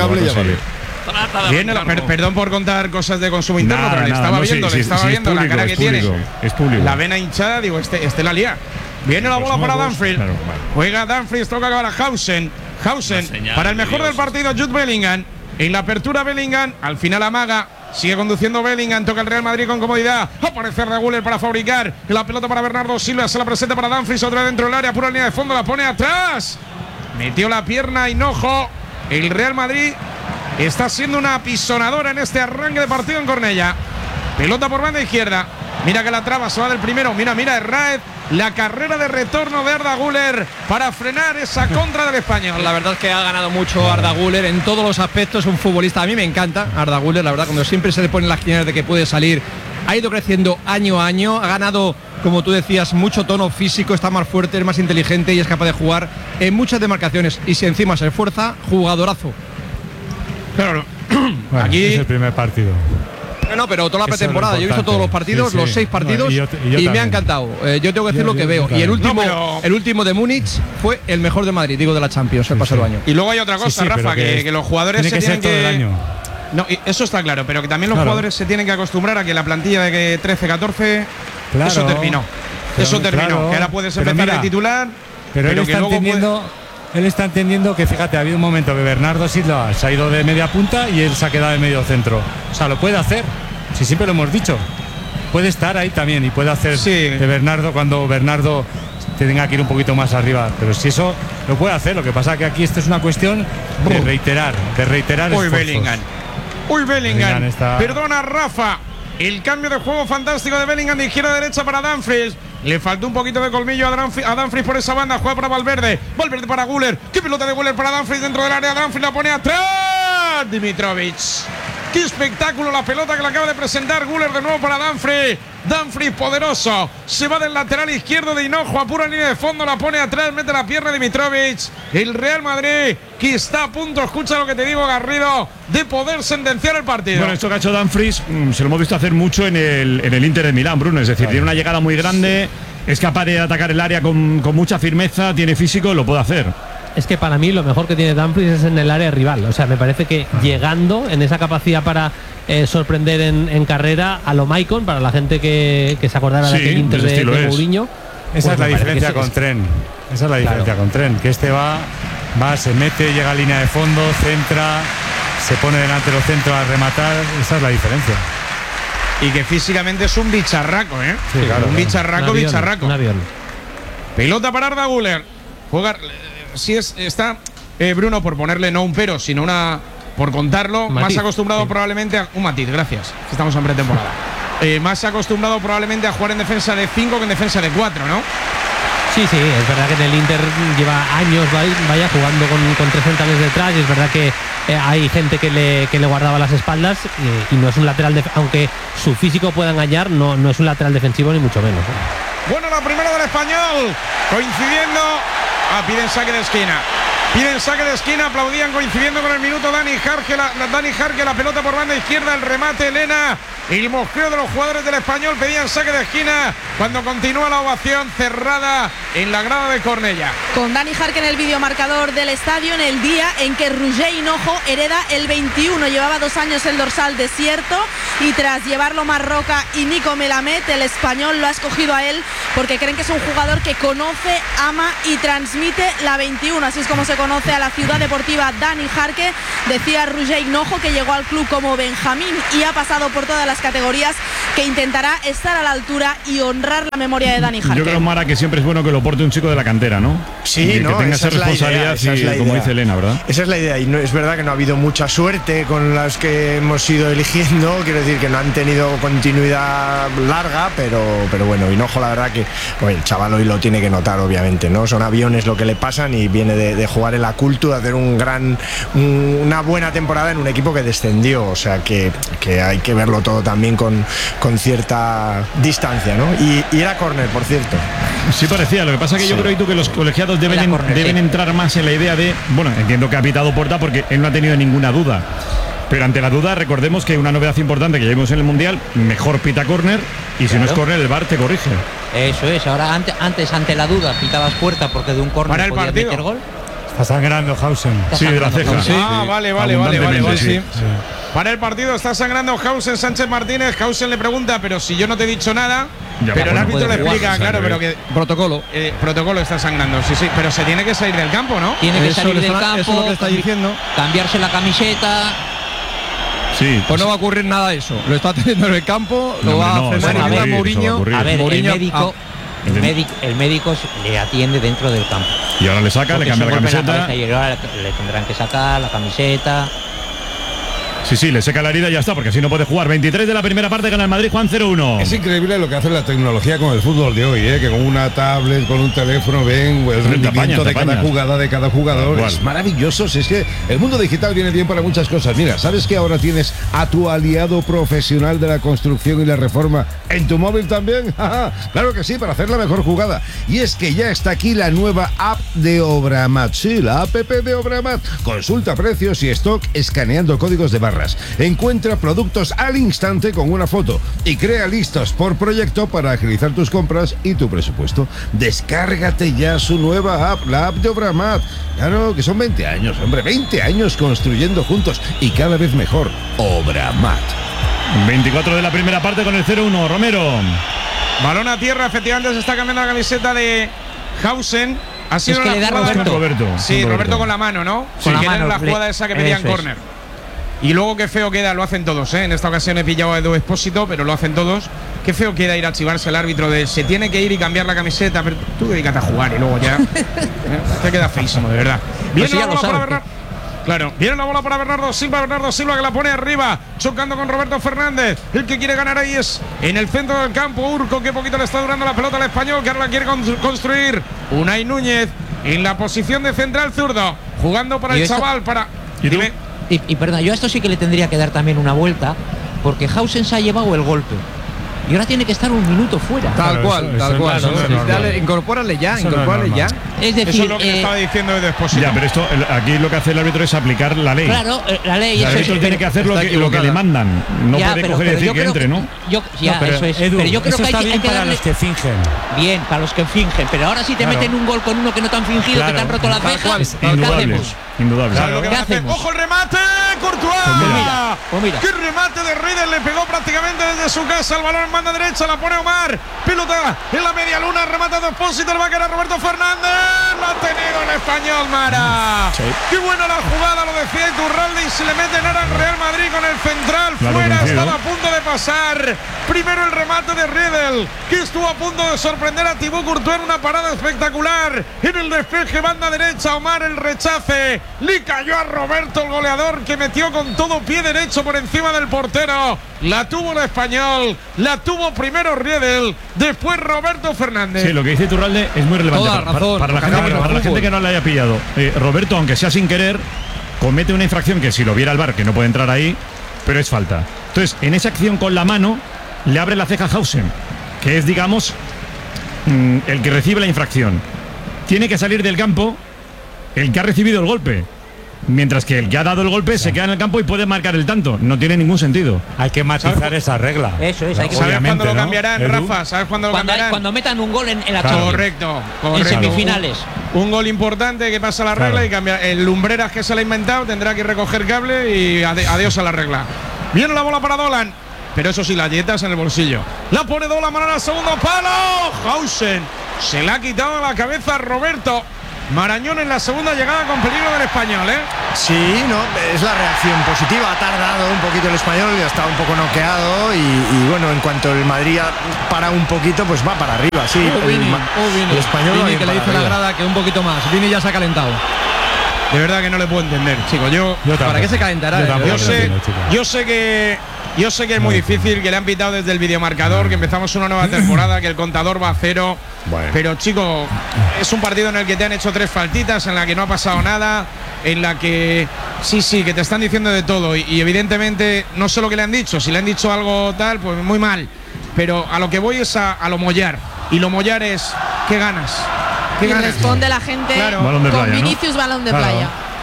Viene la, per, perdón por contar cosas de consumo interno, nada, pero le nada, estaba no, viendo, sí, le sí, estaba sí, viendo público, la cara que público, tiene. Es público. La vena hinchada, digo, este, este la lía. Viene la bola para Dumfries. Claro, vale. Juega Dumfries, toca para Hausen. Hausen, señal, para el mejor Dios. del partido, Jude Bellingham. En la apertura, Bellingham. Al final, amaga. Sigue conduciendo Bellingham. Toca el Real Madrid con comodidad. Aparece Arda Güler para fabricar. La pelota para Bernardo Silva. Se la presenta para Dumfries. Otra dentro del área. Pura línea de fondo. La pone atrás. Metió la pierna Hinojo. El Real Madrid está siendo una apisonadora en este arranque de partido en Cornellá. Pelota por banda izquierda. Mira que la traba, se va del primero. Mira, mira, Herráez. La carrera de retorno de Arda Güler para frenar esa contra del Español. La verdad es que ha ganado mucho Arda Güler en todos los aspectos. Un futbolista, a mí me encanta Arda Güler, la verdad, cuando siempre se le ponen las quinielas de que puede salir. Ha ido creciendo año a año. Ha ganado, como tú decías, mucho tono físico. Está más fuerte, es más inteligente y es capaz de jugar en muchas demarcaciones. Y si encima se esfuerza, jugadorazo. Claro, bueno, aquí es el primer partido. No, no, pero toda la pretemporada. Yo he visto todos los partidos, sí, sí. los seis partidos, no, y, yo, y, yo y me ha encantado. Eh, yo tengo que decir yo, lo que yo, veo. Yo y el último, no, pero... el último de Múnich fue el mejor de Madrid, digo, de la Champions sí, el pasado sí. año. Y luego hay otra cosa, sí, sí, Rafa, que, que, que los jugadores tiene se que tienen ser todo que. El año. No, eso está claro, pero que también los claro. jugadores se tienen que acostumbrar a que la plantilla de trece catorce, claro. eso terminó. Pero, eso terminó. Claro. Que ahora puedes empezar mira, de titular. Pero, pero él está entendiendo. Puede... Él está entendiendo que, fíjate, ha habido un momento que Bernardo Silva se ha ido de media punta y él se ha quedado de medio centro. O sea, lo puede hacer. Si siempre lo hemos dicho. Puede estar ahí también y puede hacer sí. de Bernardo cuando Bernardo tenga que ir un poquito más arriba. Pero si eso lo puede hacer, lo que pasa es que aquí esto es una cuestión de reiterar, de reiterar Uy, esfuerzos. Bellingham. Uy, Bellingham. Bellingham está... Perdona, Rafa. El cambio de juego fantástico de Bellingham de izquierda a derecha para Dumfries. Le faltó un poquito de colmillo a Dumfries, a Dumfries por esa banda. Juega para Valverde. Valverde para Güler. Qué pelota de Güler para Dumfries dentro del área. Dumfries la pone atrás. Dimitrovic. Qué espectáculo la pelota que le acaba de presentar Güler de nuevo para Dumfries. Dumfries poderoso. Se va del lateral izquierdo de Hinojo a pura línea de fondo. La pone atrás. Mete la pierna de Dimitrovic. El Real Madrid que está a punto, escucha lo que te digo, Garrido, de poder sentenciar el partido. Bueno, esto que ha hecho Dumfries mmm, se lo hemos visto hacer mucho en el, en el Inter de Milán, Bruno. Es decir, claro. tiene una llegada muy grande. Sí. Es capaz de atacar el área con, con mucha firmeza. Tiene físico, lo puede hacer. Es que para mí lo mejor que tiene Dumfries es en el área rival. O sea, me parece que llegando en esa capacidad para eh, sorprender en, en carrera a lo Maicon, para la gente que, que se acordara sí, de aquel Inter de, de Mourinho. Esa pues es la diferencia con es, Tren. Esa es la diferencia claro. con Tren. Que este va, va, se mete, llega a línea de fondo, centra, se pone delante de los centros a rematar. Esa es la diferencia. Y que físicamente es un bicharraco, ¿eh? Sí, claro, un claro. bicharraco, un avión, bicharraco. Un avión. Pelota para Arda Güler. Juega. Si es, está eh, Bruno, por ponerle no un pero, sino una. Por contarlo, matiz, más acostumbrado sí. probablemente a. Un matiz, gracias. Estamos en pretemporada. Eh, más acostumbrado probablemente a jugar en defensa de cinco que en defensa de cuatro, ¿no? Sí, sí, es verdad que en el Inter lleva años vaya jugando con, con tres centrales detrás y es verdad que eh, hay gente que le, que le guardaba las espaldas eh, y no es un lateral, de, aunque su físico pueda engañar, no, no es un lateral defensivo ni mucho menos. ¿eh? Bueno, la primera del Español, coincidiendo, ah, piden saque de esquina. Piden saque de esquina, aplaudían coincidiendo con el minuto Dani Jarque, la, la, Dani Jarque, la pelota por banda izquierda, el remate Elena, el mosqueo de los jugadores del Español, pedían saque de esquina cuando continúa la ovación cerrada en la grada de Cornellà. Con Dani Jarque en el videomarcador del estadio en el día en que Roger Hinojo hereda el veintiuno, llevaba dos años el dorsal desierto y tras llevarlo Marroca y Nico Melamed, el Español lo ha escogido a él porque creen que es un jugador que conoce, ama y transmite la veintiuno, así es como se conoce a la ciudad deportiva Dani Jarque. Decía Roger Hinojo que llegó al club como Benjamín y ha pasado por todas las categorías, que intentará estar a la altura y honrar la memoria de Dani Jarque. Yo creo, Mara, que siempre es bueno que lo porte un chico de la cantera, ¿no? Sí, y no, que tenga esa esa es la responsabilidad, idea, esa es la y, como idea. dice Elena, ¿verdad? Esa es la idea, y no, es verdad que no ha habido mucha suerte con las que hemos ido eligiendo, quiero decir que no han tenido continuidad larga, pero, pero bueno, Hinojo, la verdad que pues, el chaval hoy lo tiene que notar, obviamente, ¿no? Son aviones lo que le pasan y viene de, de jugar en la Cultu, de hacer un gran, un, una buena temporada en un equipo que descendió, o sea que, que hay que verlo todo también con, con cierta distancia, ¿no? Y, y era córner, por cierto. Sí parecía, lo que pasa es que Sí. yo creo tú que los colegiados deben, en- corner, deben sí. entrar más en la idea de, bueno, entiendo que ha pitado Porta porque él no ha tenido ninguna duda, pero ante la duda recordemos que una novedad importante que ya vimos en el Mundial, mejor pita córner y si no es Claro. córner el V A R te corrige. Eso es, ahora antes, antes ante la duda pitabas puerta porque de un Para córner el podías partido. meter gol. Está sangrando Hausen. Está Sí, de la sangrando ceja. Hausen. Sí. Ah, vale, vale, vale, vale, vale. Abundantemente, sí. Para el partido está sangrando Hausen, Sánchez Martínez. Hausen le pregunta, pero si yo no te he dicho nada. Ya, pero bueno, el árbitro puede le jugar, explica, o sea, claro, que- pero que Protocolo. eh, protocolo está sangrando, sí, sí, pero se tiene que salir del campo, ¿no? Tiene que Eso salir le del está- campo, eso es lo que está cambi- diciendo. cambiarse la camiseta. Sí. Pues no va a ocurrir nada de eso. Lo está teniendo en el campo, No, lo va hombre, no, a frenar eso y va a mira ocurrir, eso va a Mourinho. ocurrir. A ver, Mourinho- el médico, ah, el médico, el médico le atiende dentro del campo. Y ahora le saca, le Porque cambia se la golpea camiseta. cabeza y ahora le, le tendrán que sacar la camiseta. Sí, sí, le seca la herida y ya está, porque así no puede jugar. veintitrés de la primera parte, gana el Madrid, Juan cero uno. Es increíble lo que hace la tecnología con el fútbol de hoy, ¿eh? Que con una tablet, con un teléfono, ven el Te rendimiento apañas, te de cada apañas. jugada, de cada jugador. Tal cual. Es maravilloso. Si es que el mundo digital viene bien para muchas cosas. Mira, ¿sabes que ahora tienes a tu aliado profesional de la construcción y la reforma en tu móvil también? Claro que sí, para hacer la mejor jugada. Y es que ya está aquí la nueva app de Obramat. Sí, la app de Obramat. Consulta precios y stock escaneando códigos de barras. Encuentra productos al instante con una foto y crea listas por proyecto para agilizar tus compras y tu presupuesto. Descárgate ya su nueva app, la app de Obramat. Claro que son veinte años, hombre, veinte años construyendo juntos y cada vez mejor. Obramat. veinticuatro de la primera parte con el cero uno, Romero. Balón a tierra, efectivamente se está cambiando la camiseta de Hausen. Ha sido Es que la le da jugada- Roberto. Roberto. Sí, Roberto. Roberto con la mano, ¿no? Con Sí, la que era mano, la le- jugada esa que pedían eso es. córner. Y luego qué feo queda, lo hacen todos, ¿eh? En esta ocasión he pillado a Edu Expósito, pero lo hacen todos. Qué feo queda ir a chivarse el árbitro de se tiene que ir y cambiar la camiseta, pero tú dedícate a jugar y luego ya. ¿eh? Te queda feísimo, de verdad. Viene Pues sí, la ya lo bola para sabe. Bernardo. Claro, viene la bola para Bernardo Silva, Bernardo Silva que la pone arriba, chocando con Roberto Fernández. El que quiere ganar ahí es en el centro del campo, Urco, que poquito le está durando la pelota al español, que ahora la quiere con- construir. Unai Núñez en la posición de central zurdo, jugando para Y el esto- chaval, para. ¿Y tú? Dime. Y, y perdón, yo a esto sí que le tendría que dar también una vuelta, porque Hausen se ha llevado el golpe. Y ahora tiene que estar un minuto fuera. Tal Claro, cual, eso- tal eso cual. no- eso no es ¿no? normal. Dale, incorpórale ya, Eso no es incorpórale ya. normal. Es Eso decir, es lo que le eh, estaba diciendo Edu Expósito. Ya, pero esto, el- aquí lo que hace el árbitro es aplicar la ley. claro, eh, la ley El eso es, árbitro tiene que hacer lo está que, lo que equivocada. le mandan. No Ya, puede pero- coger y pero decir yo que creo entre, ¿no? Yo, ya, No, pero, eso es. Edu, pero yo creo eso que hay, está que- hay bien que para darle los que fingen. bien para los que fingen, pero ahora si te Claro. meten un gol con uno que no te han fingido, Claro. que te han roto la Tal ceja, cual, ¿qué Indudable. hacemos? Indudable. ¿Sabes lo que ¿Qué van a hacer? hacemos? ¡Ojo el remate! ¡Courtois! Pues mira, pues mira. ¡Qué remate de Riedel! Le pegó prácticamente desde su casa. El balón en banda derecha, la pone Omar. Pelota en la media luna, remata de Expósito. El va a quedar Roberto Fernández. Lo ha tenido el español, Mara. ¡Qué buena la jugada! Lo decía Iturralde y se le meten ahora al Real Madrid con el central. Lo ha Fuera, convencido. estaba a punto de pasar. Primero el remate de Riedel, que estuvo a punto de sorprender a Thibaut Courtois en una parada espectacular. En el despeje, banda derecha, Omar el rechace. Le cayó a Roberto, el goleador, que metió con todo pie derecho por encima del portero. La tuvo el español, la tuvo primero Riedel, después Roberto Fernández. Sí, lo que dice Iturralde es muy relevante. Toda para, razón, para la, claro, gente, que, para la fútbol. gente que no le haya pillado. Eh, Roberto, aunque sea sin querer, comete una infracción que si lo viera el V A R, que no puede entrar ahí, pero es falta. Entonces, en esa acción con la mano, le abre la ceja a Hausen, que es, digamos, mm, el que recibe la infracción. Tiene que salir del campo. el que ha recibido el golpe. Mientras que el que ha dado el golpe se queda en el campo y puede marcar el tanto. No tiene ningún sentido. Hay que matizar esa regla. Eso es, hay que ¿Sabes cuándo lo ¿no? cambiarán, Edu? Rafa? ¿Sabes cuándo lo cuando, cambiarán? cuando metan un gol en, en la Claro. Champions. Correcto, correcto. En semifinales. Un, un gol importante que pasa la regla Claro. y cambia. El Lumbreras que se le ha inventado tendrá que recoger cable y ade- adiós a la regla. Viene la bola para Dolan. Pero eso sí, las dietas en el bolsillo. La pone Dolan, mano al segundo palo. Hausen se la ha quitado de la cabeza a Roberto. Marañón en la segunda llegada con peligro del Español, ¿eh? Sí, no, es la reacción positiva. Ha tardado un poquito el Español, ya está un poco noqueado. Y, y bueno, en cuanto el Madrid para un poquito, pues va para arriba. Sí, Oh, el, Vini, ma- oh, Vini. el Español va Vini, bien que le para dice la arriba. grada que un poquito más. Vini ya se ha calentado. De verdad que no le puedo entender, chicos. Yo, Yo ¿Para tampoco. qué se calentará? Yo eh? tampoco Yo lo sé, entiendo, chicos. yo sé que yo sé que es muy difícil, que le han pitado desde el videomarcador, que empezamos una nueva temporada, que el contador va a cero. Bueno. Pero chicos, es un partido en el que te han hecho tres faltitas, en la que no ha pasado nada, en la que sí, sí, que te están diciendo de todo. Y, y evidentemente no sé lo que le han dicho. Si le han dicho algo tal, pues muy mal. Pero a lo que voy es a, a lo mollar. Y lo mollar es, ¿qué ganas? ¿Qué Y ganas? responde la gente Claro. Balón de con playa, ¿no? Vinicius balón de Claro. playa.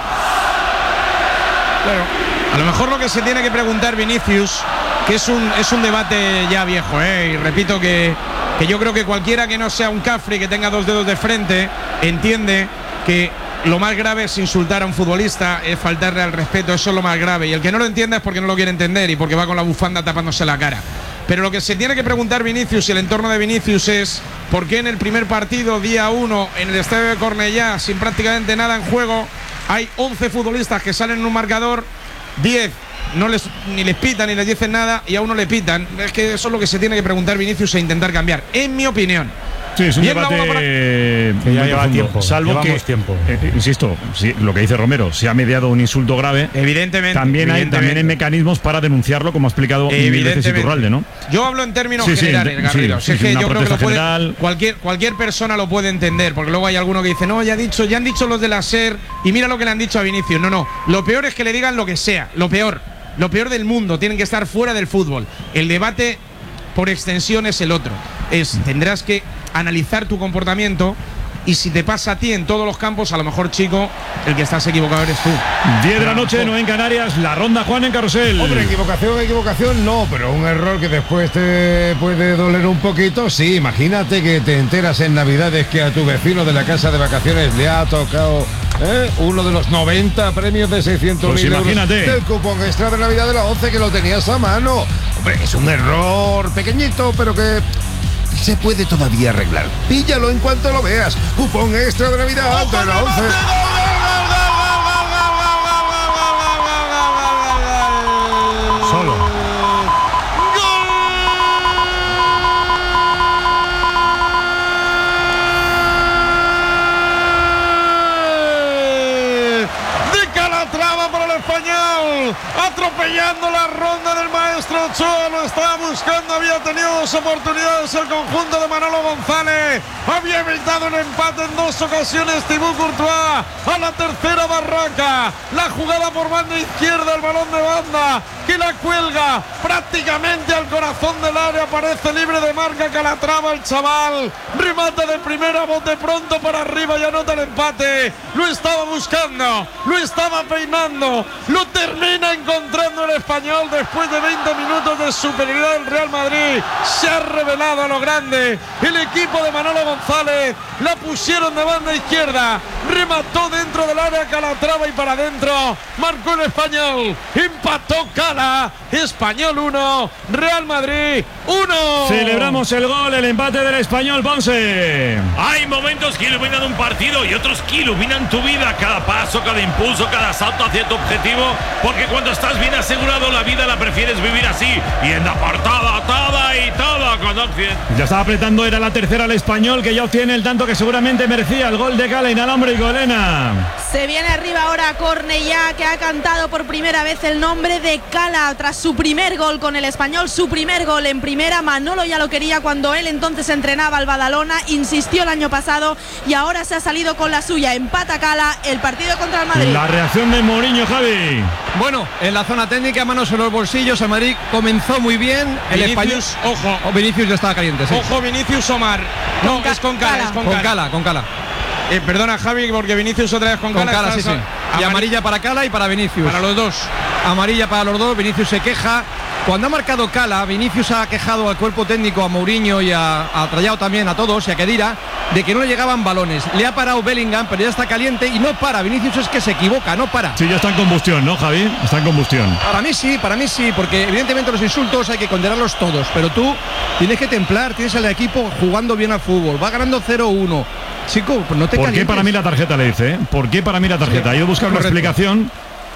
Claro. A lo mejor lo que se tiene que preguntar Vinicius, que es un, es un debate ya viejo, ¿eh? Y repito que, que yo creo que cualquiera que no sea un cafre y que tenga dos dedos de frente, entiende que lo más grave es insultar a un futbolista, es faltarle al respeto, eso es lo más grave. Y el que no lo entienda es porque no lo quiere entender y porque va con la bufanda tapándose la cara. Pero lo que se tiene que preguntar Vinicius y el entorno de Vinicius es por qué en el primer partido, día uno, en el estadio de Cornellá, sin prácticamente nada en juego, hay once futbolistas que salen en un marcador, diez no les, ni les pitan ni les dicen nada y a uno le pitan. Es que eso es lo que se tiene que preguntar Vinicius e intentar cambiar, en mi opinión. Sí, es un Bien, la debate bola para- eh, Que ya muy lleva profundo. tiempo, Salvo que, llevamos tiempo. eh, insisto, sí, lo que dice Romero, se ha mediado un insulto grave. Evidentemente. También hay, evidentemente. también hay mecanismos para denunciarlo, como ha explicado mil veces Evidentemente. Iturralde, ¿no? Yo hablo en términos Sí, sí, generales, de- Garrido. sí, Si es sí, que una yo creo que lo protesta puede, general. cualquier, cualquier persona lo puede entender, porque luego hay alguno que dice, no, ya, ha dicho, ya han dicho los de la SER y mira lo que le han dicho a Vinicius. No, no, lo peor es que le digan lo que sea, lo peor, lo peor del mundo, tienen que estar fuera del fútbol. El debate, por extensión, es el otro. Es, tendrás que analizar tu comportamiento y si te pasa a ti en todos los campos, a lo mejor, chico, el que estás equivocado eres tú. diez de la noche, nueve en Canarias, la ronda Juan en Carrusel. Hombre, equivocación, equivocación, no, pero un error que después te puede doler un poquito. Sí, imagínate que te enteras en Navidades que a tu vecino de la casa de vacaciones le ha tocado ¿eh? uno de los noventa premios de seiscientos mil Pues euros imagínate. del cupón extra de Navidad de la once que lo tenías a mano. Hombre, es un error pequeñito, pero que se puede todavía arreglar. Píllalo en cuanto lo veas. Cupón extra de Navidad de la once. Solo. De Calatrava para el Español, atropellando la ronda del maestro Ochoa, lo estaba buscando, había tenido dos oportunidades el conjunto de Manolo González, había evitado el empate en dos ocasiones Thibaut Courtois, a la tercera Barranca, la jugada por banda izquierda, el balón de banda, que la cuelga prácticamente al corazón del área, aparece libre de marca Calatrava, el chaval, remata de primera, bote pronto para arriba y anota el empate, lo estaba buscando, lo estaba peinando, lo termina encontrando el Español después de veinte minutos de superioridad del Real Madrid, se ha revelado a lo grande, el equipo de Manolo González, la pusieron de banda izquierda, remató dentro del área Calatrava y para adentro, marcó el Español, empató Cala, Español uno, Real Madrid uno. Celebramos el gol, el empate del Español, Ponce. Hay momentos que iluminan un partido y otros que iluminan tu vida. Cada paso, cada impulso, cada salto hacia tu objetivo. Porque cuando estás bien asegurado, la vida la prefieres vivir así. Y en la portada, toda y toda con Occident. Ya estaba apretando, era la tercera el Español, que ya obtiene el tanto que seguramente merecía, el gol de Cala, inalámbrico, Elena. Se viene arriba ahora Cornellá, que ha cantado por primera vez el nombre de Cala tras su primer gol con el Español, su primer gol en primera. Manolo ya lo quería cuando él entonces entrenaba al Badalona, insistió el año pasado y ahora se ha salido con la suya. Empata Cala, el partido contra el Madrid. La reacción de Mourinho, Javi. Bueno, en la zona técnica, manos en los bolsillos, el Madrid comenzó muy bien. El Vinicius, Español, ojo. Oh, Vinicius ya estaba caliente, sí. Ojo, Vinicius Omar. No, Con es con Cala, Cala. es con Con Cala. Cala, con Cala. Eh, perdona, Javi, porque Vinicius otra vez con, Con Cala. Cala, sí, sí. Y amarilla para Cala y para Vinicius. Para los dos. Amarilla para los dos. Vinicius se queja. Cuando ha marcado Cala, Vinicius ha quejado al cuerpo técnico, a Mourinho y a, a Trallao también, a todos, y a Kedira, de que no le llegaban balones. Le ha parado Bellingham, pero ya está caliente y no para. Vinicius es que se equivoca, no para. Sí, ya está en combustión, ¿no, Javi? Está en combustión. Para mí sí, para mí sí, porque evidentemente los insultos hay que condenarlos todos, pero tú tienes que templar, tienes al equipo jugando bien al fútbol, va ganando cero uno. Chico, pues no te ¿Por calientes. qué para mí la tarjeta le dice? ¿eh? ¿Por qué para mí la tarjeta? He ido a buscar una correcto. explicación.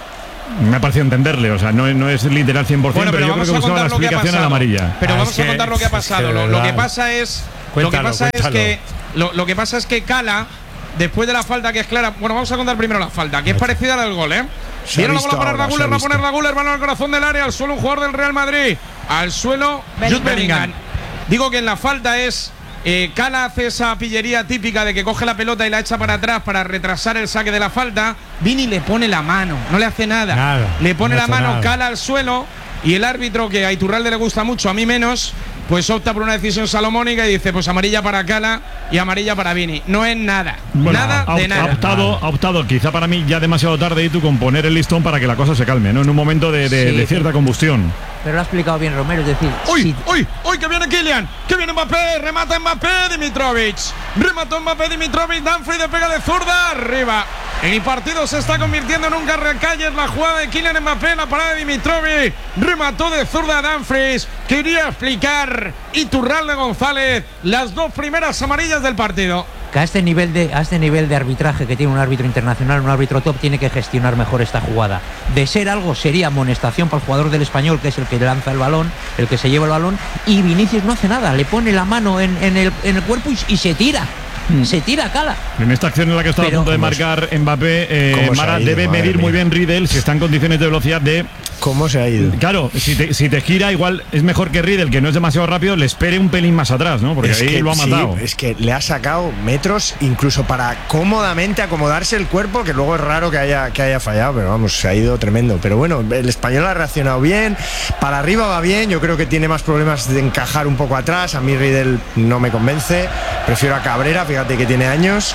Me ha parecido entenderle, o sea, no, no es literal cien por ciento, Bueno, pero, pero yo creo que buscaba la explicación a la amarilla. Pero Ah, vamos es a que- contar lo que ha pasado. es que lo, de lo que verdad. pasa es. Cuéntalo, lo que pasa es cuéntalo. que. Lo, lo que pasa es que Cala, después de la falta que es clara. Bueno, vamos a contar primero la falta, que es parecida a la del gol, ¿eh? Se ha Viene la bola visto para ahora, Raguler, se ha va a visto. poner Raguler, balón al corazón del área, al suelo un jugador del Real Madrid. Al suelo, Bellingham. Jude Bellingham. Digo que en la falta es. Eh, Cala hace esa pillería típica de que coge la pelota y la echa para atrás para retrasar el saque de la falta. Vini le pone la mano, no le hace nada. Nada, le pone no la hace mano, nada. Cala al suelo y el árbitro, que a Iturralde le gusta mucho, a mí menos, pues opta por una decisión salomónica y dice pues amarilla para Cala y amarilla para Vini. No es nada, Bueno, nada ha, de ha nada. optado, ha optado, quizá para mí ya demasiado tarde, y tú con poner el listón para que la cosa se calme, ¿no? En un momento de, de- Sí, de cierta combustión. Pero lo ha explicado bien Romero, es decir, ¡Uy! si- ¡Uy! ¡Uy! ¡Que viene Kylian! ¡Que viene Mbappé! ¡Remata Mbappé! Dimitrovic. Remató Mbappé, Dimitrovic. Danfrey de pega de zurda. Arriba. El partido se está convirtiendo en un carrecalles. La jugada de Kylian Mbappé. La parada de Dimitrovic. Remató de zurda Danfries. Quería explicar Iturralde González las dos primeras amarillas del partido. que a este nivel de a este nivel de arbitraje que tiene un árbitro internacional, un árbitro top, tiene que gestionar mejor esta jugada. De ser algo sería amonestación para el jugador del Español, que es el que lanza el balón, el que se lleva el balón, y Vinicius no hace nada, le pone la mano en, en, el, en el cuerpo y, y se tira. Se tira Cala. En esta acción en la que está a Pero- punto de marcar Mbappé, eh, ¿Cómo se ha Mara ido? debe Madre medir mía. muy bien Riedel si está en condiciones de velocidad de. ¿Cómo se ha ido? Claro, si te, si te gira, igual es mejor que Riedel, que no es demasiado rápido, le espere un pelín más atrás, ¿no? Porque Es ahí que lo ha sí, matado. es que le ha sacado metros incluso para cómodamente acomodarse el cuerpo, que luego es raro que haya, que haya fallado, pero vamos, se ha ido tremendo. Pero bueno, el español ha reaccionado bien, para arriba va bien, yo creo que tiene más problemas de encajar un poco atrás. A mí Riedel no me convence, prefiero a Cabrera, fíjate que tiene años.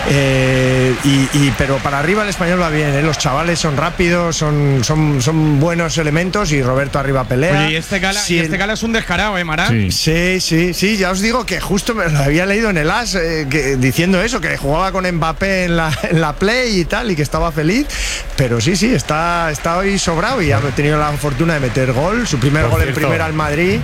Eh, y, y- pero para arriba el español va bien, ¿eh? Los chavales son rápidos, son, son, son buenos elementos, y Roberto arriba pelea. Oye, y este Cala, Sí, y el- este Cala es un descarado, ¿eh, Mara? Sí. Sí, sí, sí, ya os digo que justo me lo había leído en el As eh, que, diciendo eso, que jugaba con Mbappé en la, en la Play y tal, y que estaba feliz, pero sí, sí, está, está hoy sobrado y ha tenido la fortuna de meter gol, su primer Por gol en cierto. primera al Madrid,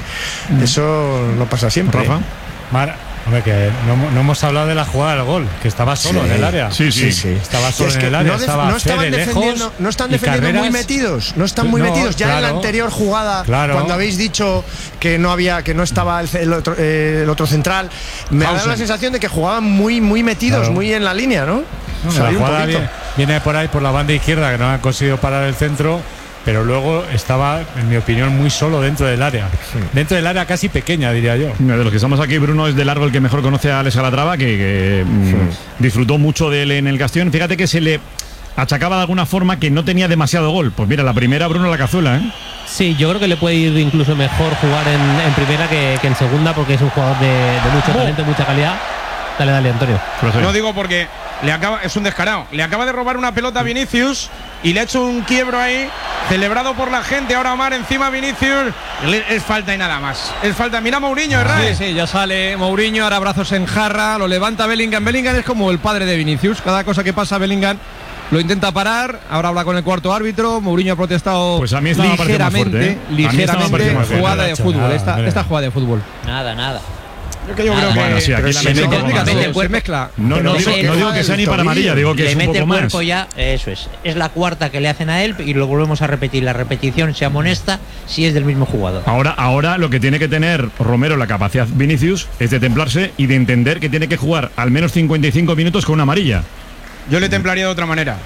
eso no pasa siempre. Rafa. Mar- hombre, que no, no hemos hablado de la jugada del gol, que estaba solo Sí. en el área. Sí, sí. Estaba Y solo es en que el área. no, def- estaba no estaban Fede defendiendo, lejos no están y defendiendo muy Carreras- metidos, no están muy No, metidos. Ya en la claro. anterior jugada, Claro. cuando habéis dicho que no había, que no estaba el, el otro, eh, el otro central, me ha dado Hausen. la sensación de que jugaban muy, muy metidos, Claro. muy en la línea, ¿no? No, Se ha la ido un jugada poquito. viene, viene por ahí, por la banda izquierda, que no han conseguido parar el centro, pero luego estaba, en mi opinión, muy solo dentro del área. Dentro del área casi pequeña, diría yo. De los que estamos aquí, Bruno es de largo el que mejor conoce a Alex Calatrava, que, que, mm, disfrutó mucho de él en el Castellón. Fíjate que se le achacaba de alguna forma que no tenía demasiado gol. Pues mira, la primera, Bruno, la cazuela, ¿eh? Sí, yo creo que le puede ir incluso mejor jugar en, en primera que, que en segunda, porque es un jugador de, de mucho Oh. talento, mucha calidad. Dale, dale, Antonio. No digo porque le acaba, es un descarado. Le acaba de robar una pelota a Vinicius y le ha hecho un quiebro ahí, celebrado por la gente. Ahora Omar encima a Vinicius. Le- Es falta y nada más. Es falta. Mira a Mourinho, Sí, ¿verdad? sí, ya sale Mourinho, ahora brazos en jarra, lo levanta Bellingham. Bellingham es como el padre de Vinicius, cada cosa que pasa Bellingham lo intenta parar, ahora habla con el cuarto árbitro, Mourinho ha protestado Pues a mí esta me parece más ligeramente, fuerte, ¿eh? A mí esta me ligeramente parece más fuerte. jugada No le de ha hecho fútbol, nada, esta, hombre. esta jugada de fútbol. Nada, nada. Yo que yo Nada. creo que. Bueno, sí, aquí pero la si mete no como complica más. todo, se cuerpo. mezcla. No, no, Pero digo, ese- no digo que sea ni para amarilla, digo que le es un mete poco el más. cuerpo ya, eso es. Es la cuarta que le hacen a él y lo volvemos a repetir. La repetición se amonesta si es del mismo jugador. Ahora, ahora lo que tiene que tener Romero, la capacidad Vinicius, es de templarse y de entender que tiene que jugar al menos cincuenta y cinco minutos con una amarilla. Yo le templaría de otra manera.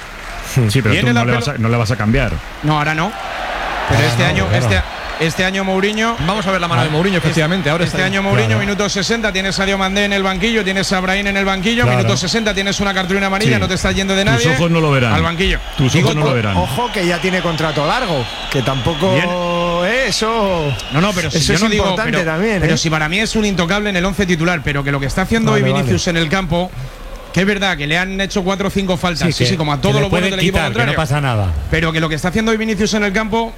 Sí, pero Viene tú la no le, pelo- vas a, no le vas a cambiar. No, ahora no. Pero Ahora este no, año, claro. este, este año Mourinho. Vamos a ver la mano de Mourinho, efectivamente. Ahora Este está año Mourinho, Claro. minuto sesenta, tienes a Sadio Mandé en el banquillo, tienes a Brahim en el banquillo, Claro. minuto sesenta, tienes una cartulina amarilla, Sí. no te estás yendo de Tus nadie. ojos no lo verán. Al banquillo. Tus Digo, ojos no lo verán. Ojo que ya tiene contrato largo, que tampoco Bien. eh, eso. No, no, pero si eso yo es no digo, importante pero, también. pero ¿eh? si para mí es un intocable en el once titular, pero que lo que está haciendo Vale, hoy Vinicius vale. en el campo que es verdad que le han hecho cuatro o cinco faltas, sí, Sí, sí, que- como a que todos le los buenos pueden del equipo quitar, que contrario. no pasa nada. Pero que lo que está haciendo hoy Vinicius en el campo,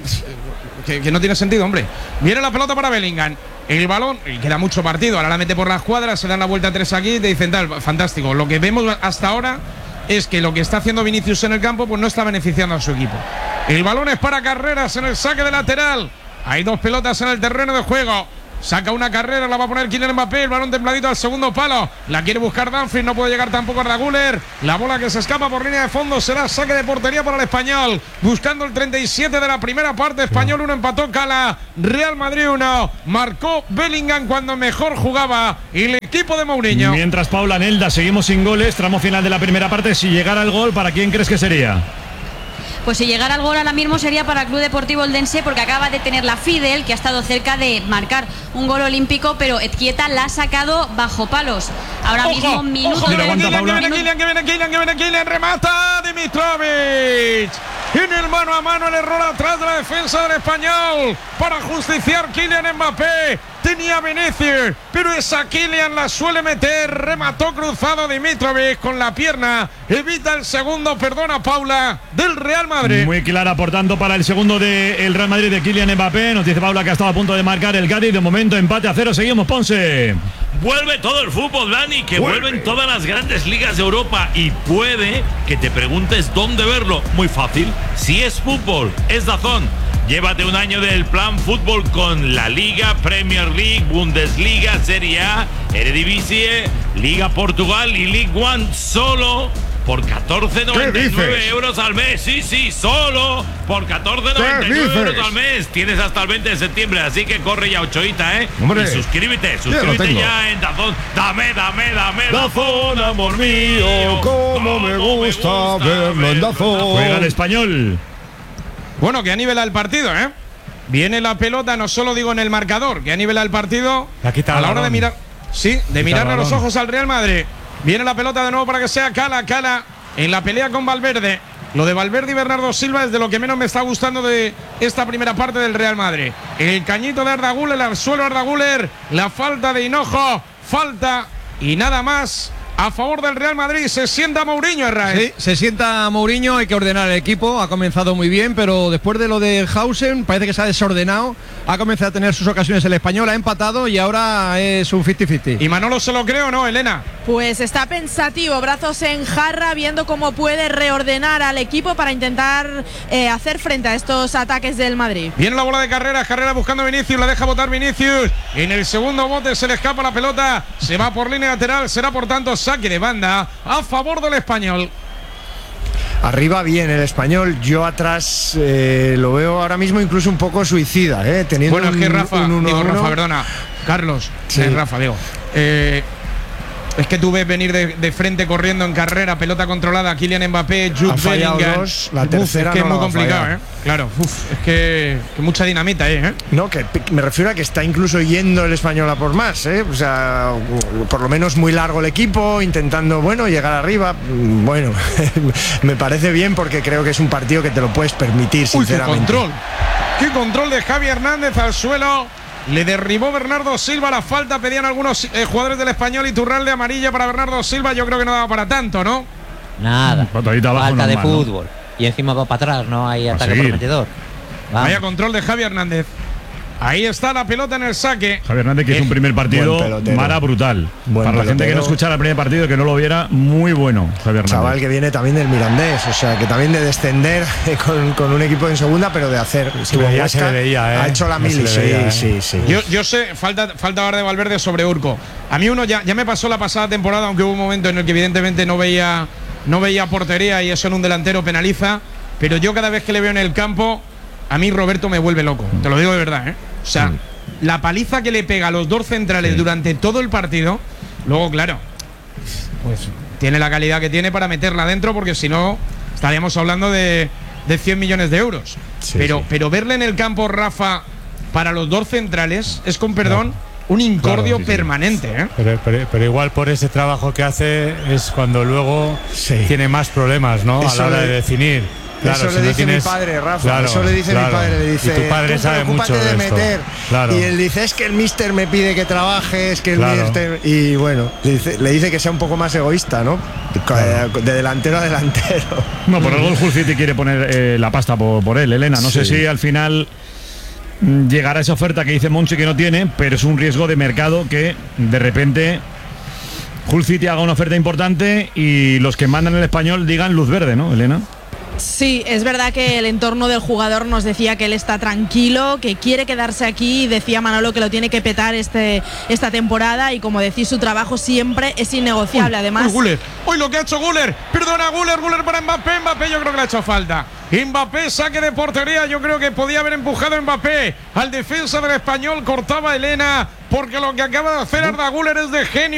que, que no tiene sentido, hombre. Viene la pelota para Bellingham. El balón, y queda mucho partido, ahora la mete por las cuadras, se dan la vuelta a tres aquí y te dicen tal, fantástico. Lo que vemos hasta ahora es que lo que está haciendo Vinicius en el campo pues no está beneficiando a su equipo. El balón es para Carreras en el saque de lateral. Hay dos pelotas en el terreno de juego. Saca una carrera, la va a poner Kylian Mbappé. El balón templadito al segundo palo. La quiere buscar Dumfries, no puede llegar tampoco Arda Güler. La bola que se escapa por línea de fondo será saque de portería para el Español. Buscando el treinta y siete de la primera parte. Español uno, empató Cala. Real Madrid uno. Marcó Bellingham cuando mejor jugaba el equipo de Mourinho. Mientras Paula Nelda, seguimos sin goles. Tramo final de la primera parte. Si llegara el gol, ¿para quién crees que sería? Pues si llegara al gol ahora mismo sería para el Club Deportivo Eldense, porque acaba de tener la Fidel, que ha estado cerca de marcar un gol olímpico, pero Ezquieta la ha sacado bajo palos. Ahora Ojo, mismo minuto ojo, que de- viene Kylian, que viene minuto- Kylian, que viene Kylian, que viene Kylian, remata Dimitrovic. En el mano a mano, el error atrás de la defensa del Español para justiciar Kylian Mbappé. Tenía Vinicius, pero esa Kylian la suele meter. Remató cruzado Dimitrovic con la pierna. Evita el segundo, perdona Paula, del Real Madrid. Muy clara, por tanto, para el segundo del Real Madrid de Kylian Mbappé. Nos dice Paula que ha estado a punto de marcar el Cádiz. De momento, empate a cero. Seguimos, Ponce. Vuelve todo el fútbol, Dani, que Vuelve. vuelven todas las grandes ligas de Europa y puede que te preguntes dónde verlo. Muy fácil, si es fútbol, es DAZN. Llévate un año del plan fútbol con la Liga, Premier League, Bundesliga, Serie A, Eredivisie, Liga Portugal y League One solo por catorce noventa y nueve dices? euros al mes. Sí, sí, solo por catorce noventa y nueve dices? euros al mes. Tienes hasta el veinte de septiembre, así que corre ya, Ochoita, ¿eh? Hombre, y suscríbete, ya lo suscríbete tengo. ya en DAZN. Dame, dame, dame. DAZN, amor mío, cómo me gusta verlo en DAZN. Juega el Español. Bueno, que a nivel el partido, ¿eh? Viene la pelota, no solo digo en el marcador, que a nivel el partido Le ha quitado a la el hora de balón. mirar, sí, de el mirarle a los balón. ojos al Real Madrid. Viene la pelota de nuevo para que sea Cala, Cala en la pelea con Valverde. Lo de Valverde y Bernardo Silva es de lo que menos me está gustando de esta primera parte del Real Madrid. El cañito de Arda Güler, al suelo Arda Güler, la falta de Hinojo, falta y nada más. A favor del Real Madrid, se sienta Mourinho, Herrera. Sí, se sienta Mourinho, hay que ordenar el equipo, ha comenzado muy bien, pero después de lo de Hausen parece que se ha desordenado, ha comenzado a tener sus ocasiones el Español, ha empatado y ahora es un cincuenta cincuenta. ¿Y Manolo se lo cree o no, Elena? Pues está pensativo, brazos en jarra, viendo cómo puede reordenar al equipo para intentar eh, hacer frente a estos ataques del Madrid. Viene la bola de Carrera, Carrera buscando a Vinicius, la deja botar Vinicius. En el segundo bote se le escapa la pelota, se va por línea lateral, será por tanto saque de banda a favor del Español. Arriba bien el Español, yo atrás eh, lo veo ahora mismo incluso un poco suicida, ¿eh? Teniendo Bueno, es que un- Rafa, un uno digo a uno. Rafa, perdona, Carlos, Sí. eh, Rafa, digo. Eh, es que tú ves venir de, de frente corriendo en carrera, pelota controlada, Kylian Mbappé, Jude Ha fallado Bellingham. dos, la Uf, tercera es que no es muy la va a complicado, fallar. ¿eh? Claro, uf, es que, que mucha dinamita ahí, ¿eh? No, que me refiero a que está incluso yendo el Español a por más, ¿eh? O sea, por lo menos muy largo el equipo, intentando, bueno, llegar arriba. Bueno, me parece bien porque creo que es un partido que te lo puedes permitir, Uy, qué sinceramente. control. Qué control de Javi Hernández al suelo. Le derribó Bernardo Silva la falta. Pedían algunos eh, jugadores del Español y Turral de amarilla para Bernardo Silva. Yo creo que no daba para tanto, ¿no? Nada. Patadita abajo Falta de normal, ¿no? fútbol. Y encima va para atrás, no hay A ataque seguir. prometedor. Vamos. Vaya control de Javi Hernández. Ahí está la pelota en el saque. Javier Hernández, que hizo un primer partido Buen pelotero. Mara brutal. Buen Para la gente que no pelotero. escuchara el primer partido, que no lo viera, muy bueno, Javier Hernández. Chaval que viene también del Mirandés, o sea, que también de descender con, con un equipo en segunda, pero de hacer. estuvo veía, Huesca, se le veía, ¿eh? Ha hecho la No se mili, le sí, veía, ¿eh? sí, sí. Yo, yo sé, falta, falta hablar de Valverde sobre Urco. A mí uno ya, ya me pasó la pasada temporada, aunque hubo un momento en el que evidentemente no veía, no veía portería y eso en un delantero penaliza. Pero yo cada vez que le veo en el campo, a mí Roberto me vuelve loco. Te lo digo de verdad, ¿eh? O sea, la paliza que le pega a los dos centrales durante todo el partido, luego, claro, pues tiene la calidad que tiene para meterla dentro, porque si no, estaríamos hablando de, de cien millones de euros. Sí, pero, sí. pero verle en el campo, Rafa, para los dos centrales, es con perdón, un incordio Claro, sí, sí. permanente, ¿eh? Pero, pero- pero igual por ese trabajo que hace es cuando luego Sí. tiene más problemas, ¿no? Eso a la hora de- de definir. Claro, eso si le no dice tienes- mi padre, Rafa. claro, eso le dice claro. mi padre. Le dice, Y tu padre "Tú sabe preocúpate mucho de de esto". meter. Claro. Y él dice, es que el mister me pide que trabajes, que el Claro. mister. Y bueno, le dice, le dice que sea un poco más egoísta, ¿no? De delantero a delantero. No, por algo el Hull City quiere poner eh, la pasta por, por él, Elena. No sé Sí. si al final mm, llegará esa oferta que dice Monchi que no tiene, pero es un riesgo de mercado que de repente Hull City haga una oferta importante y los que mandan el Español digan luz verde, ¿no, Elena? Sí, es verdad que el entorno del jugador nos decía que él está tranquilo, que quiere quedarse aquí, decía Manolo que lo tiene que petar este, esta temporada y como decís, su trabajo siempre es innegociable. Además, Uy, Guller. Hoy lo que ha hecho Guller. Perdona, Guller, Guller para Mbappé. Mbappé yo creo que le ha hecho falta. Mbappé, saque de portería. Yo creo que podía haber empujado a Mbappé al defensa del Español. Cortaba Elena porque lo que acaba de hacer Arda Güler es de genio.